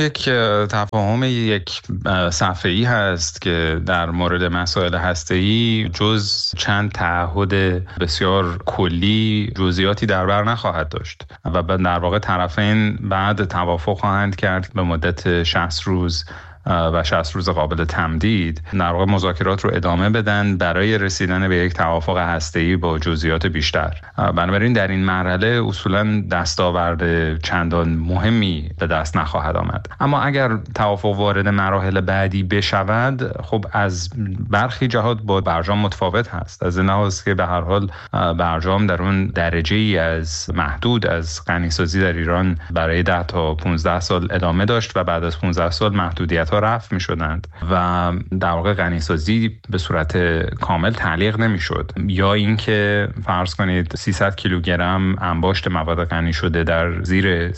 یک صفحه‌ای هست که در مورد مسائل هسته‌ای جز چند تعهد بسیار کلی جزئیاتی در بر نخواهد داشت و در واقع طرفین بعد توافق خواهند کرد به مدت 60 روز و 60 روز قابل تمدید در واقع مذاکرات رو ادامه بدن برای رسیدن به یک توافق هسته‌ای با جزئیات بیشتر. بنابراین در این مرحله اصولاً دستاورد چندان مهمی به دست نخواهد آمد. اما اگر توافق وارد مراحل بعدی بشود، خب از برخی جهات با برجام متفاوت هست، از این لحاظ که به هر حال برجام در اون درجه‌ای از محدود از غنیسازی در ایران برای 10 تا 15 سال ادامه داشت و بعد از 15 سال محدودیت رفع می شدند و در واقع غنیسازی به صورت کامل تعلیق نمی شد، یا اینکه فرض کنید 300 کیلوگرم انباشت مواد غنی شده در زیر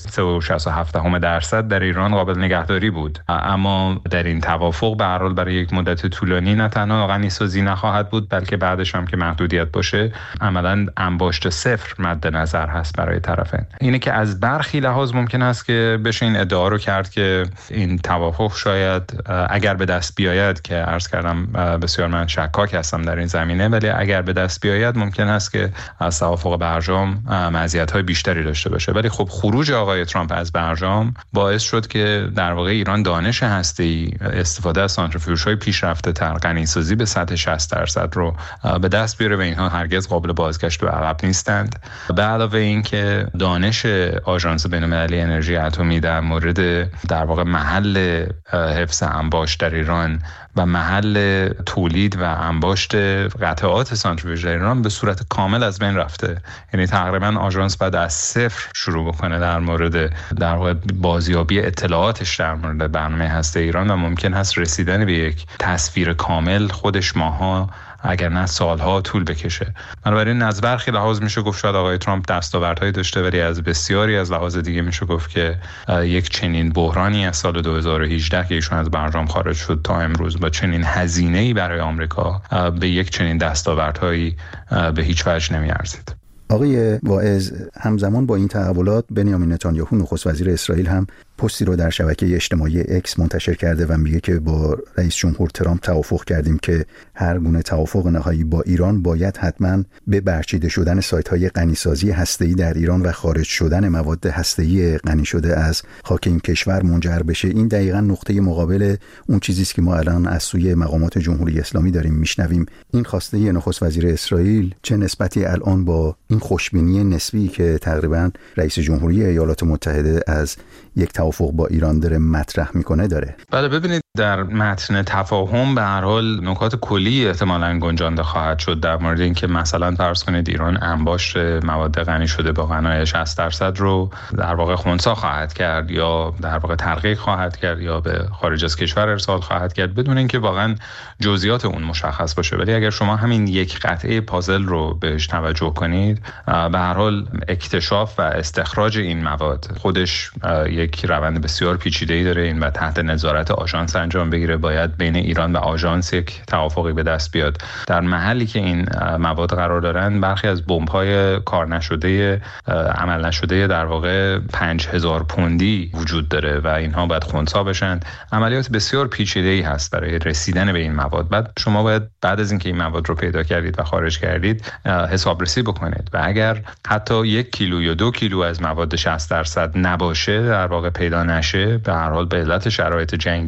3.67% در ایران قابل نگهداری بود. اما در این توافق به هر حال برای یک مدت طولانی نه تنها غنیسازی نخواهد بود، بلکه بعدش هم که محدودیت باشه عملاً انباشت صفر مد نظر هست برای طرفین. اینه که از برخی لحاظ ممکن است که بشه این ادعا رو کرد که این توافق شاید اگر به دست بیاید، که عرض کردم بسیار من شکاک هستم در این زمینه، ولی اگر به دست بیاید ممکن است که از توافق برجام مزیت‌های بیشتری داشته باشه. ولی خب خروج آقای ترامپ از برجام باعث شد که در واقع ایران دانش هسته‌ای، استفاده از سانتریفیوژهای پیشرفته تر، غنیسازی به سطح 60% رو به دست بیاره و اینها هرگز قابل بازگشت و عقب نیستند. به علاوه این که دانش آژانس بین‌المللی انرژی اتمی در مورد در واقع محل حفظ انباشت در ایران و محل تولید و انباشت قطعات سانتریفیوژ در ایران به صورت کامل از بین رفته. یعنی تقریبا آژانس باید از صفر شروع بکنه در مورد در واقع بازیابی اطلاعاتش در مورد برنامه هسته ایران و ممکن هست رسیدن به یک تصویر کامل خودش ماها اگر نه سالها طول بکشه. بنابراین از برخی لحاظ میشه گفت شاید آقای ترامپ دستاوردهایی داشته، ولی از بسیاری از لحاظ دیگه میشه گفت که یک چنین بحرانی از سال 2018 که ایشون از برجام خارج شد تا امروز با چنین هزینه‌ای برای آمریکا به یک چنین دستاوردهایی به هیچ وجه نمیارزید. آقای واعظ، همزمان با این تحولات بنیامین نتانیاهو نخست وزیر اسرائیل هم پستی رو در شبکه اجتماعی اکس منتشر کرده و میگه که با رئیس جمهور ترامپ توافق کردیم که هر گونه توافق نهایی با ایران باید حتما به برچیده شدن سایت‌های غنیسازی هسته‌ای در ایران و خارج شدن مواد هسته‌ای غنی شده از خاک این کشور منجر بشه. این دقیقاً نقطه مقابل اون چیزی است که ما الان از سوی مقامات جمهوری اسلامی داریم میشنویم. این خواسته نخست وزیر اسرائیل چه نسبتی الان با این خوشبینی نسبی که تقریباً رئیس جمهوری ایالات متحده از یک توافق با ایران داره مطرح میکنه داره؟ بله، ببینید در متن تفاهم به هر حال نکات کلی احتمالاً گنجانده خواهد شد در مورد اینکه مثلا فرض کنید ایران انباشت مواد غنی شده با غنای 60% رو در واقع خنثی خواهد کرد یا در واقع ترقیق خواهد کرد یا به خارج از کشور ارسال خواهد کرد بدون اینکه واقعا جزئیات اون مشخص باشه. ولی اگر شما همین یک قطعه پازل رو بهش توجه کنید، به هر حال اکتشاف و استخراج این مواد خودش یک روند بسیار پیچیده‌ای داره. این و تحت نظارت آژانس انجام بگیره، باید بین ایران و آژانس یک توافقی به دست بیاد. در محلی که این مواد قرار دارن برخی از بمب‌های کار نشده عمل نشده در واقع 5000 پوندی وجود داره و اینها باید خنثی بشن. عملیات بسیار پیچیده‌ای هست برای رسیدن به این مواد. بعد شما باید بعد از اینکه این مواد رو پیدا کردید و خارج کردید حسابرسی بکنید و اگر حتی 1 کیلو یا 2 کیلو از مواد 60% نباشه، در واقع پیدا نشه، به هر حال به علت شرایط جنگی یا به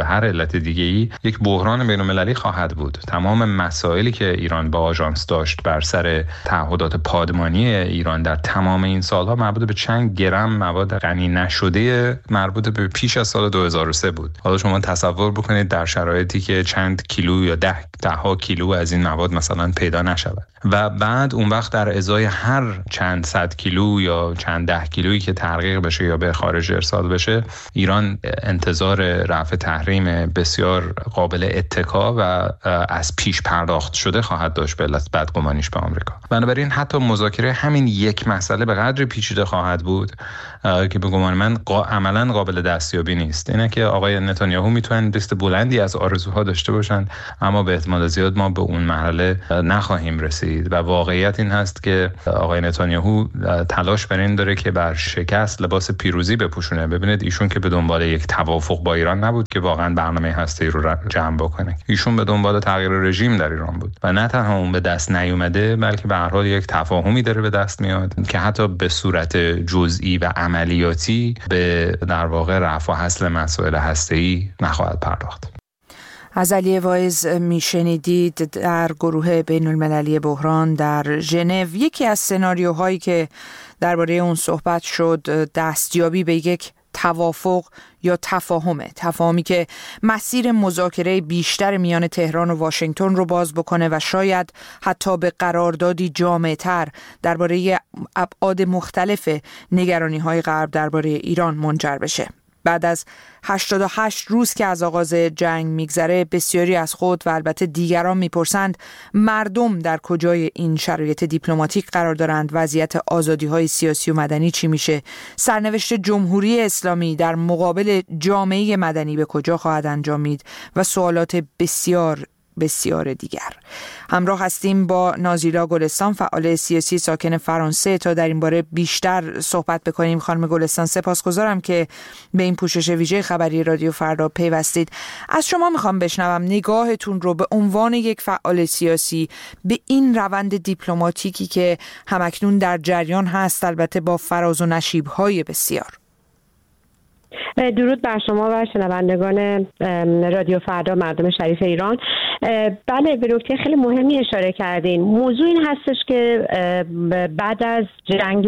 هر علت دیگه‌ای یک بحران بین‌المللی خواهد بود. تمام مسائلی که ایران با آژانس داشت بر سر تعهدات پادمانی ایران در تمام این سالها مربوط به چند گرم مواد غنی نشده مربوط به پیش از سال 2003 بود. حالا شما تصور بکنید در شرایطی که چند کیلو یا ده ها کیلو از این مواد مثلا پیدا نشود و بعد اون وقت در ازای هر چند صد کیلو یا چند ده کیلویی که تحقیق بشه یا به خارج ارسال بشه، ایران انتظار رفع تحریم بسیار قابل اتکا و از پیش پرداخت شده خواهد داشت به علت بدگمانیش به آمریکا. بنابراین حتی مذاکره همین یک مسئله به قدر پیچیده خواهد بود که به گمان من عملاً قابل دستیابی نیست. اینه که آقای نتانیاهو میتونن لیست بلندی از آرزوها داشته باشن، اما به احتمال زیاد ما به اون مرحله نخواهیم رسید و واقعیت این هست که آقای نتانیاهو تلاش بر این داره که بر شکست لباس پیروزی بپوشونه. ببینید ایشون که به دنبال یک توافق با ایران نبود که واقعا برنامه هسته‌ای رو جمع بکنه، ایشون به دنبال تغییر رژیم در ایران بود و نه تنها اون به دست نیومده بلکه به هر حال یک تفاهمی داره به دست میاد که حتی به صورت جزئی و عملیاتی به در واقع رفع و حصر مسائل هسته‌ای نخواهد پرداخت. از علی واعظ میشنیدید در گروه بین المللی بحران در ژنو. یکی از سناریوهایی که درباره اون صحبت شد دستیابی به یک توافق یا تفاهمی که مسیر مذاکره بیشتر میان تهران و واشنگتن رو باز بکنه و شاید حتی به قراردادی جامع‌تر درباره ابعاد مختلف نگرانی‌های غرب درباره ایران منجر بشه. بعد از 88 روز که از آغاز جنگ میگذره، بسیاری از خود و البته دیگران میپرسند مردم در کجای این شرایط دیپلماتیک قرار دارند؟ وضعیت آزادی‌های سیاسی و مدنی چی میشه؟ سرنوشت جمهوری اسلامی در مقابل جامعه مدنی به کجا خواهد انجامید؟ و سوالات بسیار دیگر. همراه هستیم با نازیلا گلستان، فعال سیاسی ساکن فرانسه، تا در این باره بیشتر صحبت بکنیم. خانم گلستان، سپاسگزارم که به این پوشش ویژه خبری رادیو فردا پیوستید. از شما میخوام بشنوم نگاهتون رو به عنوان یک فعال سیاسی به این روند دیپلماتیکی که همکنون در جریان هست، البته با فراز و نشیب‌های بسیار. درود بر شما و شنوندگان رادیو فردا، مردم شریف ایران. بله، به نکته خیلی مهمی اشاره کردین. موضوع این هستش که بعد از جنگ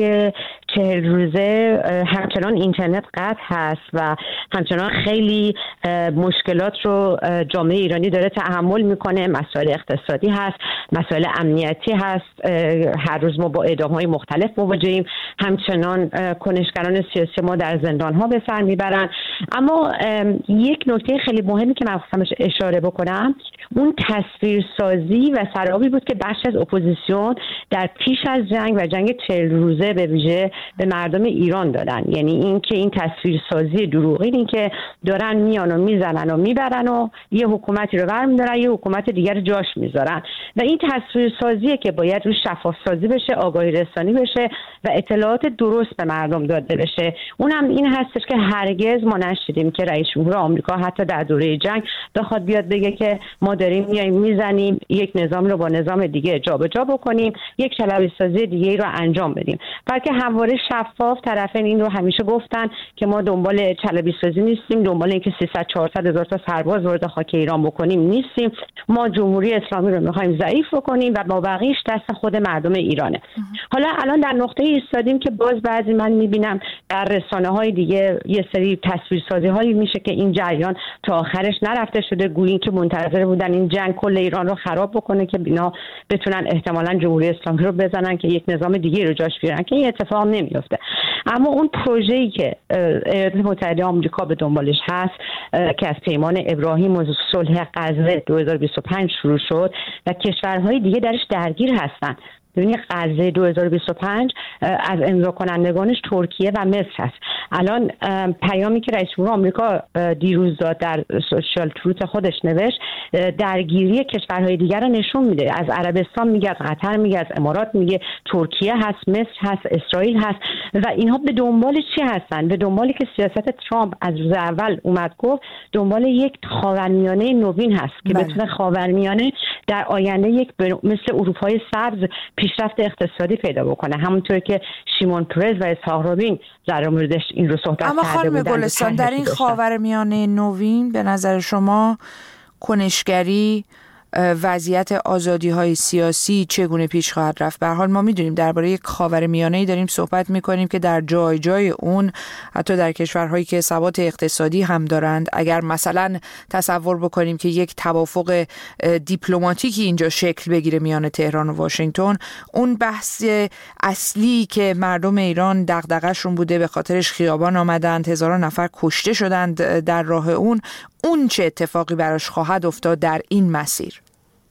40 روزه همچنان اینترنت قطع هست و همچنان خیلی مشکلات رو جامعه ایرانی داره تحمل میکنه. مسائل اقتصادی هست، مسائل امنیتی هست، هر روز ما با اعدام‌های مختلف مواجهیم. همچنان کنشگران سیاسی ما در زندان‌ها به سر میبرن. اما یک نکته خیلی مهمی که من خواستم اشاره بکنم، اون تصویرسازی و سرابی بود که بخش از اپوزیسیون در پیش از جنگ و جنگ 40 روزه به ویژه به مردم ایران دادن. یعنی این که این تصویرسازی دروغین، این که دارن میان و میزنن و میبرن و یه حکومتی رو برمی‌دارن یه حکومت دیگر جاش میذارن و این تصویرسازیه که باید روش شفاف سازی بشه، آگاهی رسانی بشه و اطلاعات درست به مردم داده بشه. اونم این هستش که هرگز ما نشدیم که رئیس جمهور آمریکا حتی در دوره جنگ بخواد بیاد بگه که ما داریم میایم میزنیم، یک نظام رو با نظام دیگه جابجا بکنیم، یک شلبی سازی دیگه رو انجام بدیم. بلکه همواره شفاف طرفین این رو همیشه گفتن که ما دنبال چلبی سازی نیستیم، دنبال اینکه 300-400 هزار تا سرباز وارد خاک ایران بکنیم نیستیم. ما جمهوری اسلامی رو می‌خوایم ضعیف بکنیم و با بقیه‌اش دست خود مردم ایرانه. حالا الان در نقطه ایستادیم که باز بعضی من می‌بینم در رسانه‌های دیگه یه سری تصویرسازی‌هایی میشه که این جریان تا آخرش نرفته شده، گویی که منتظر بودن این جنگ کل ایران رو خراب بکنه که اینا بتونن احتمالاً جمهوری اسلامی رو بزنن که یک نظام دیگه رو جاش بیارن، که این اتفاق نمیفته. اما اون پروژه‌ای که ایالات متحده آمریکا به دنبالش هست که از پیمان ابراهیم و صلح غزه 2025 شروع شد و کشورهای دیگه درش درگیر هستن. ببینید غزه 2025 از امضا کنندگانش ترکیه و مصر هست. الان پیامی که رئیس جمهور آمریکا دیروز داد در سوشال تروت خودش نوشت، درگیری کشورهای دیگر رو نشون میده. از عربستان میگه، از قطر میگه، از امارات میگه، ترکیه هست، مصر هست، اسرائیل هست و اینها به دنبال چی هستن؟ به دنبالی که سیاست ترامپ از روز اول اومد گفت دنبال یک خاورمیانه نوین هست که بتونه خاورمیانه در آینده یک مثل اروپای سبز پیشرفت اقتصادی پیدا بکنه، همونطور که شیمون پرز و اسحاق رابین در موردش این رو صحبت کرده بودن. اما خانم گلستان، در این خاورمیانه نوین به نظر شما کنشگری، وضعیت آزادی‌های سیاسی چگونه پیش خواهد رفت؟ به هر حال ما می‌دونیم درباره یک خاورمیانه‌ای داریم صحبت می‌کنیم که در جای جای اون، حتی در کشورهایی که ثبات اقتصادی هم دارند، اگر مثلا تصور بکنیم که یک توافق دیپلماتیکی اینجا شکل بگیره میان تهران و واشنگتن، اون بحث اصلی که مردم ایران دغدغه‌شون بوده، به خاطرش خیابان آمدند، هزاران نفر کشته شدند در راه اون چه اتفاقی براش خواهد افتاد در این مسیر؟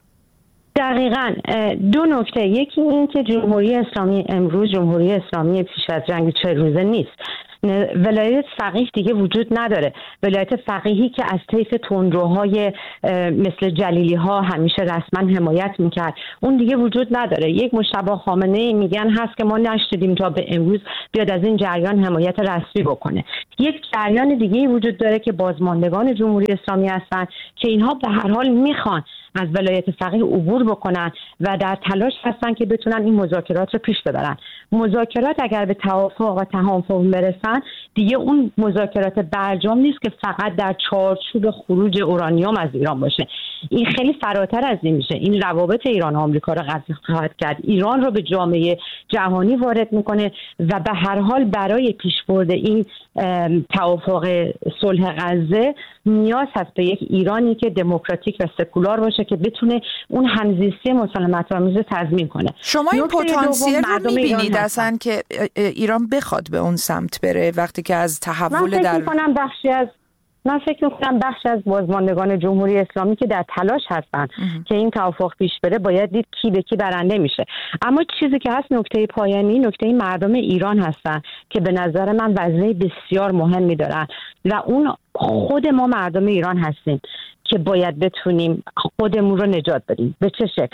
دقیقاً دو نکته. یکی این که جمهوری اسلامی امروز جمهوری اسلامی پیش از جنگ 40 روزه نیست. ولایت فقیه دیگه وجود نداره. ولایت فقیهی که از طیف تندروهای مثل جلیلی ها همیشه رسما حمایت میکرد، اون دیگه وجود نداره. یک مجتبی خامنه‌ای میگن هست که ما نشدیدیم تا به امروز بیاد از این جریان حمایت رسمی بکنه. یک جریان دیگه وجود داره که بازماندگان جمهوری اسلامی هستن که اینها به هر حال میخوان از ولایت فقیه عبور بکنن و در تلاش هستن که بتونن این مذاکرات رو پیش ببرن. مذاکرات اگر به توافق و تفاهم برسن، دیگه اون مذاکرات برجام نیست که فقط در چارچوب خروج اورانیوم از ایران باشه. این خیلی فراتر از این میشه. این روابط ایران و آمریکا رو قوی خواهد کرد، ایران رو به جامعه جهانی وارد میکنه و به هر حال برای پیشبرد این توافق صلح غزه نیاز هست به یک ایرانی که دموکراتیک و سکولار باشه که بتونه اون همزیستی مسالمت‌آمیز رو تضمین کنه. شما این پتانسیل رو می‌بینید اصلا که ایران بخواد به اون سمت بره وقتی که از تحول من فکر می‌کنم بخشی از بازماندگان جمهوری اسلامی که در تلاش هستن که این توافق پیش بره، باید دید کی به کی برنده میشه. اما چیزی که هست، نکته پایانی، نکته مردم ایران هستن که به نظر من وظیفه بسیار مهمی دارن و اون خود ما مردم ایران هستیم که باید بتونیم خودمون رو نجات بدیم. به چه شکل؟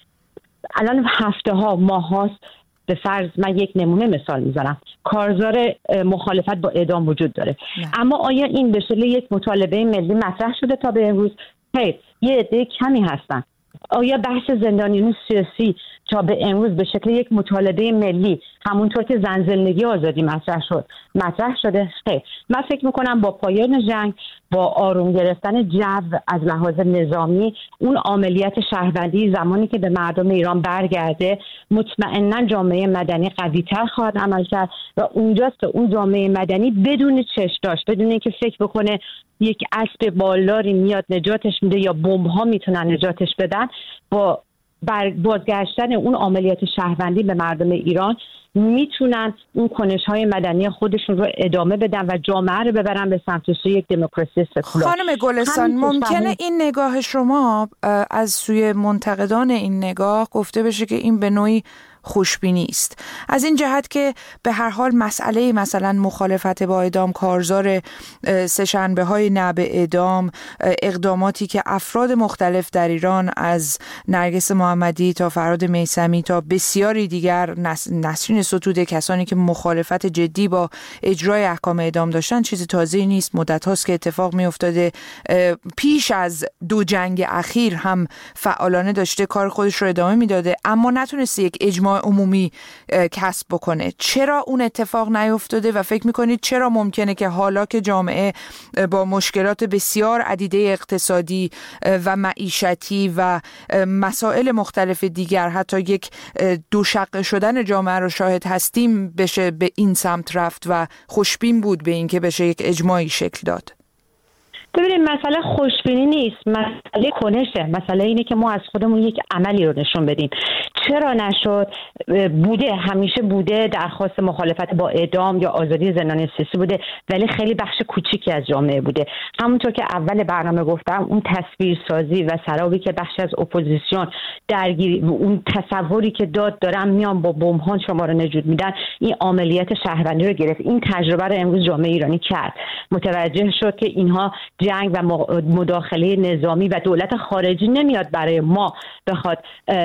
الان هفته ها، ماه هاست، به فرض من یک نمونه مثال میزنم، کارزار مخالفت با اعدام وجود داره. اما آیا این به شکل یک مطالبه ملی مطرح شده تا به امروز؟ خیر، یه عده کمی هستن. آیا بحث زندانیان سیاسی تا به امروز به شکل یک مطالبه ملی همونطور که زن زندگی آزادی مطرح شده؟ خیر. من فکر میکنم با پایان جنگ، با آروم گرفتن جو از لحاظ نظامی، اون عملیات شهروندی زمانی که به مردم ایران برگرده، مطمئنا جامعه مدنی قوی‌تر خواهد عمل کرد و اونجاست که اون جامعه مدنی بدون چشم‌داشت، بدون اینکه فکر بکنه یک اسب بالداری میاد نجاتش میده یا بمب‌ها میتونن نجاتش بدن، با بازگشتن اون عملیات شهروندی به مردم ایران میتونن اون کنش‌های مدنی خودشون رو ادامه بدن و جامعه رو ببرن به سمت سوی یک دموکراسی سکولار. خانم گلستان، ممکنه این نگاه شما از سوی منتقدان این نگاه گفته بشه که این به نوعی خوشبینی است، از این جهت که به هر حال مسئله مثلا مخالفت با اعدام، کارزار سه‌شنبه‌های نه به اعدام، اقداماتی که افراد مختلف در ایران از نرگس محمدی تا فرهاد میثمی تا بسیاری دیگر نسرین ستوده، کسانی که مخالفت جدی با اجرای احکام اعدام داشتن، چیز تازه‌ای نیست. مدت هاست که اتفاق می افتاده. پیش از دو جنگ اخیر هم فعالانه داشته کار خودش رو ادامه میداده، اما نتونسته یک اجماع عمومی کسب بکنه. چرا اون اتفاق نیفتاده و فکر میکنید چرا ممکنه که حالا که جامعه با مشکلات بسیار عدیده اقتصادی و معیشتی و مسائل مختلف دیگر، حتی یک دوشقه شدن جامعه رو شاهد هستیم، بشه به این سمت رفت و خوشبین بود به این که بشه یک اجماعی شکل داد؟ ببینید، مسئله خوشبینی نیست، مسئله کنشه. مسئله اینه که ما از خودمون یک عملی رو نشون بدیم. چرا نشد؟ بوده، همیشه بوده، درخواست مخالفت با اعدام یا آزادی زندانی سیاسی بوده، ولی خیلی بخش کوچیکی از جامعه بوده. همونطور که اول برنامه گفتم، اون تصویرسازی و سرابی که بخش از اپوزیسیون درگیری، اون تصوری که دارن میان با بمب‌ها شما رو نجات میدن، این عملیات شهروندی رو گرفت. این تجربه رو امروز جامعه ایرانی کرد، متوجه شد که اینها جنگ و مداخله نظامی و دولت خارجی نمیاد برای ما بخواد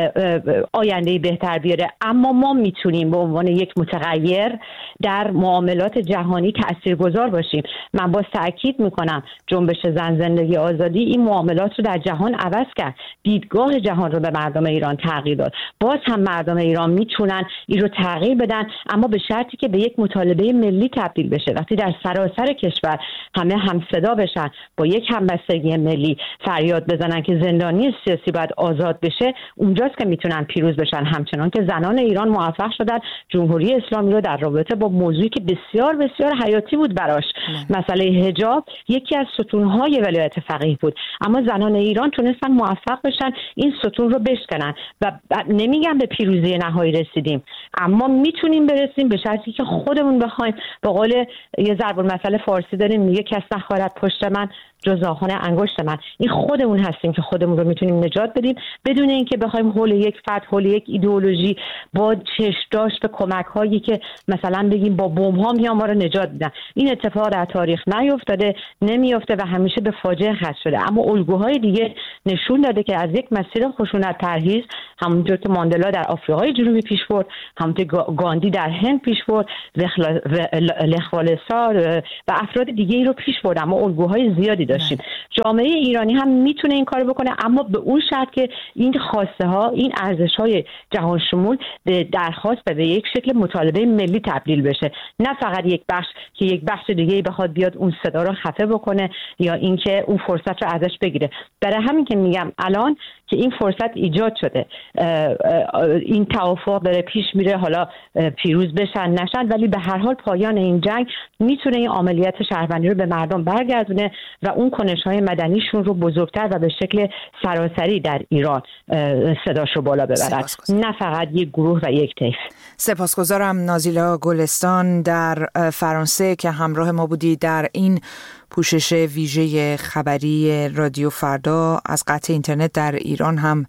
آینده بهتر بیاره، اما ما میتونیم به عنوان یک متغیر در معاملات جهانی تاثیرگذار باشیم. من باز تاکید میکنم جنبش زن زندگی آزادی این معاملات رو در جهان عوض کرد. دیدگاه جهان رو به مردم ایران تغییر داد. باز هم مردم ایران میتونن این رو تغییر بدن، اما به شرطی که به یک مطالبه ملی تبدیل بشه. وقتی در سراسر کشور همه همصدا بشن، با یک همبستگی ملی فریاد بزنن که زندانی سیاسی باید آزاد بشه، اونجاست که میتونن پیروز بشن. همچنان که زنان ایران موفق شدن جمهوری اسلامی رو در رابطه با موضوعی که بسیار بسیار حیاتی بود براش، مسئله حجاب، یکی از ستونهای ولایت فقیه بود، اما زنان ایران تونستن موفق بشن این ستون رو بشکنن و نمیگم به پیروزی نهایی رسیدیم، اما میتونیم برسیم به شرطی که خودمون بخوایم. به قول یه ضرب المثل فارسی داریم میگه کس نخواهد پشت من جز ناخن انگشت من. این خودمون هستیم که خودمون رو میتونیم نجات بدیم بدون اینکه بخوایم حول یک فرد، حول یک ایدئولوژی با چشم داشت به کمک هایی که مثلا بگیم با بمب ها میان ما رو نجات بدن. این اتفاق در تاریخ نیفتاده، نمیفته و همیشه به فاجعه ختم شده. اما الگوهای دیگه نشون داده که از یک مسیر خشونت پرهیز، همونطور که ماندلا در آفریقای جنوبی پیش برد، همونطور که گاندی در هند پیش برد، لخ والسا و افراد دیگه ای رو پیش برد، اما الگوهای زیادی داشتیم. جامعه ایرانی هم میتونه این کارو بکنه، اما به اون شرط که این خواسته ها، این ارزش های جهان شمول درخواست به یک شکل مطالبه ملی تبدیل بشه، نه فقط یک بخش که یک بخش دیگه بخواد بیاد اون صدا رو خفه بکنه یا اینکه اون فرصت رو ازش بگیره. برای همین که میگم الان که این فرصت ایجاد شده، این توافق داره پیش میره، حالا پیروز بشن نشن، ولی به هر حال پایان این جنگ میتونه این عملیات شهروندی رو به مردم برگردونه و اون کنش‌های مدنیشون رو بزرگتر و به شکل سراسری در ایران صداش رو بالا ببرن، نه فقط یک گروه و یک طیف. سپاسگزارم نازیلا گلستان در فرانسه که همراه ما بودی در این پوشش ویژه خبری رادیو فردا. از قطع اینترنت در ایران هم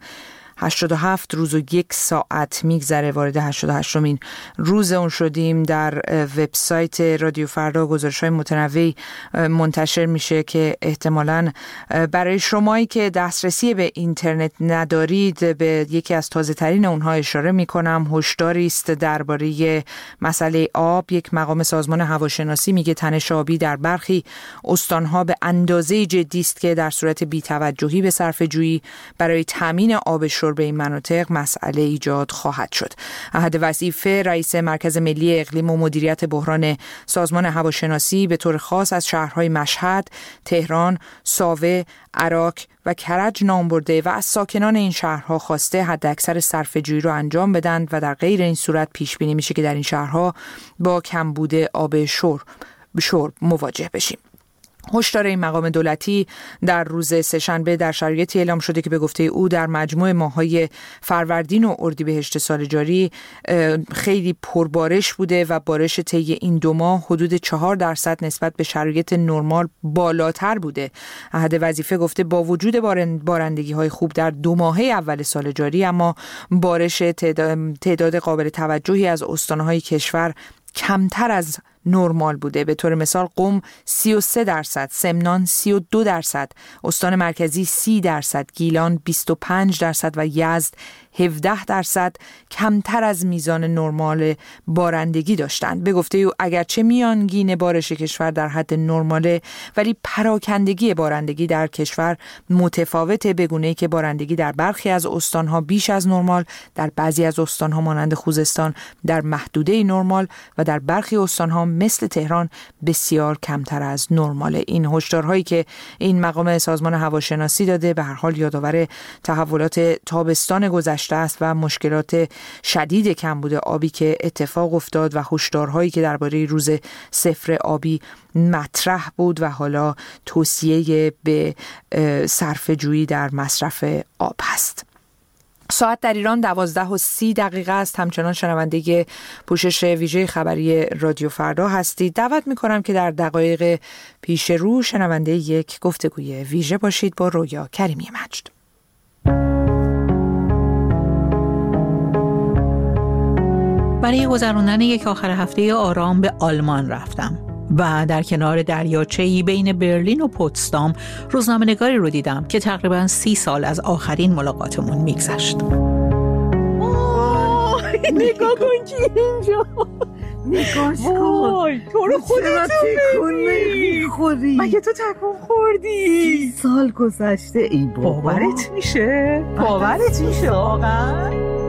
87 روز و 1 ساعت میگذره، وارد 88مین روز اون شدیم. در وبسایت رادیو فردا گزارش‌های متنوعی منتشر میشه که احتمالاً برای شمایی که دسترسی به اینترنت ندارید به یکی از تازه‌ترین اونها اشاره میکنم. هشداری است درباره مسئله آب. یک مقام سازمان هواشناسی میگه تنش آبی در برخی استانها به اندازه جدی است که در صورت بی‌توجهی به صرفه‌جویی برای تامین آب شرب این مناطق مسئله ایجاد خواهد شد. احد وظیفه رئیس مرکز ملی اقلیم و مدیریت بحران سازمان هواشناسی به طور خاص از شهرهای مشهد، تهران، ساوه، عراق و کرج نام برده و از ساکنان این شهرها خواسته حداکثر صرفه‌جویی رو انجام بدن و در غیر این صورت پیش بینی میشه که در این شهرها با کمبود آب شرب مواجه بشیم. هشدار این مقام دولتی در روز سه‌شنبه در شرایطی اعلام شده که به گفته او در مجموع ماه‌های فروردین و اردیبهشت سال جاری خیلی پربارش بوده و بارش طی این 2 ماه حدود 4% نسبت به شرایط نرمال بالاتر بوده. احد وظیفه گفته با وجود بارندگی‌های خوب در 2 ماهه اول سال جاری، اما بارش تعداد قابل توجهی از استان‌های کشور کمتر از نرمال بوده. به طور مثال قم 33%، سمنان 32%، استان مرکزی 30%، گیلان 25% و یزد 17% کمتر از میزان نرمال بارندگی داشتند. به گفته او اگرچه میانگین بارش کشور در حد نرماله، ولی پراکندگی بارندگی در کشور متفاوته، به گونه‌ای که بارندگی در برخی از استان‌ها بیش از نرمال، در بعضی از استان‌ها مانند خوزستان در محدوده نرمال و در برخی استان‌ها مثل تهران بسیار کمتر از نرماله. این هشدارهایی که این مقام سازمان هواشناسی داده به هر حال یادآور تحولات تابستان گذشته است و مشکلات شدید کمبود آبی که اتفاق افتاد و هشدارهایی که درباره روز صفر آبی مطرح بود و حالا توصیه به صرفه‌جویی در مصرف آب هست. ساعت در ایران 12:30 است. همچنان شنونده پوشش ویژه خبری رادیو فردا هستید. دعوت می‌کنم که در دقایق پیش رو شنونده یک گفتگوی ویژه باشید با رویا کریمی مجد. برای گذراندن یک آخر هفته آرام به آلمان رفتم و در کنار دریاچه‌ای بین برلین و پوتسدام روزنامه‌نگاری رو دیدم که تقریباً 30 سال از آخرین ملاقاتمون میگذشت. نگاه کن که اینجا نگاش کن. تو رو خودت میخوری. مگه تو تکون خوردی؟ 20 سال گذشته. ای بابا، باورت میشه واقعا؟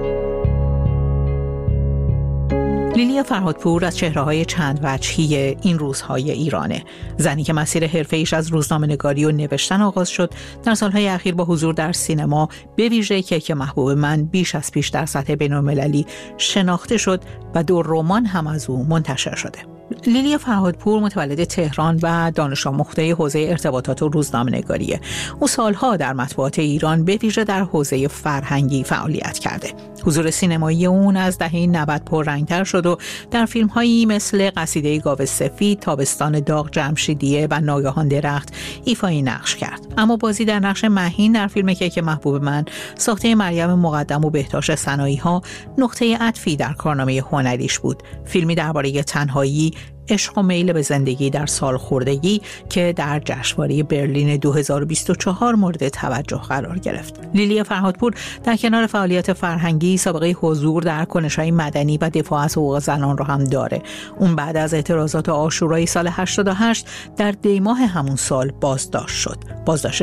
لیلیا فرهادپور از چهره‌های چند وجهی این روزهای ایرانه. زنی که مسیر حرفه‌ایش از روزنامه‌نگاری و نوشتن آغاز شد، در سالهای اخیر با حضور در سینما به ویژه کیک محبوب من بیش از پیش در سطح بین‌المللی شناخته شد و 2 رمان هم از او منتشر شده. لیلیا فرهادپور متولد تهران و دانش آموخته حوزه ارتباطات و روزنامه‌نگاریه. او سالها در مطبوعات ایران به ویژه در حوزه فرهنگی فعالیت کرده. حضور سینمایی اون از دهه 90 پررنگ‌تر شد و در فیلم‌هایی مثل قصیده گاو سفید، تابستان داغ جمشیدیه و ناگهان درخت ایفای نقش کرد. اما بازی در نقش مهین در فیلم کیک محبوب من، ساخته مریم مقدم و بهتاش سنایی‌ها، نقطه عطفی در کارنامه هنریش بود. فیلمی درباره تنهایی، عشق و میل به زندگی در سالخوردگی که در جشنواره برلین 2024 مورد توجه قرار گرفت. لیلیا فرهادپور در کنار فعالیت فرهنگی سابقه حضور در کنش‌های مدنی و دفاع از حقوق زنان را هم داره. اون بعد از اعتراضات عاشورای سال 88 در دیماه همون سال بازداشت شد. بازداشت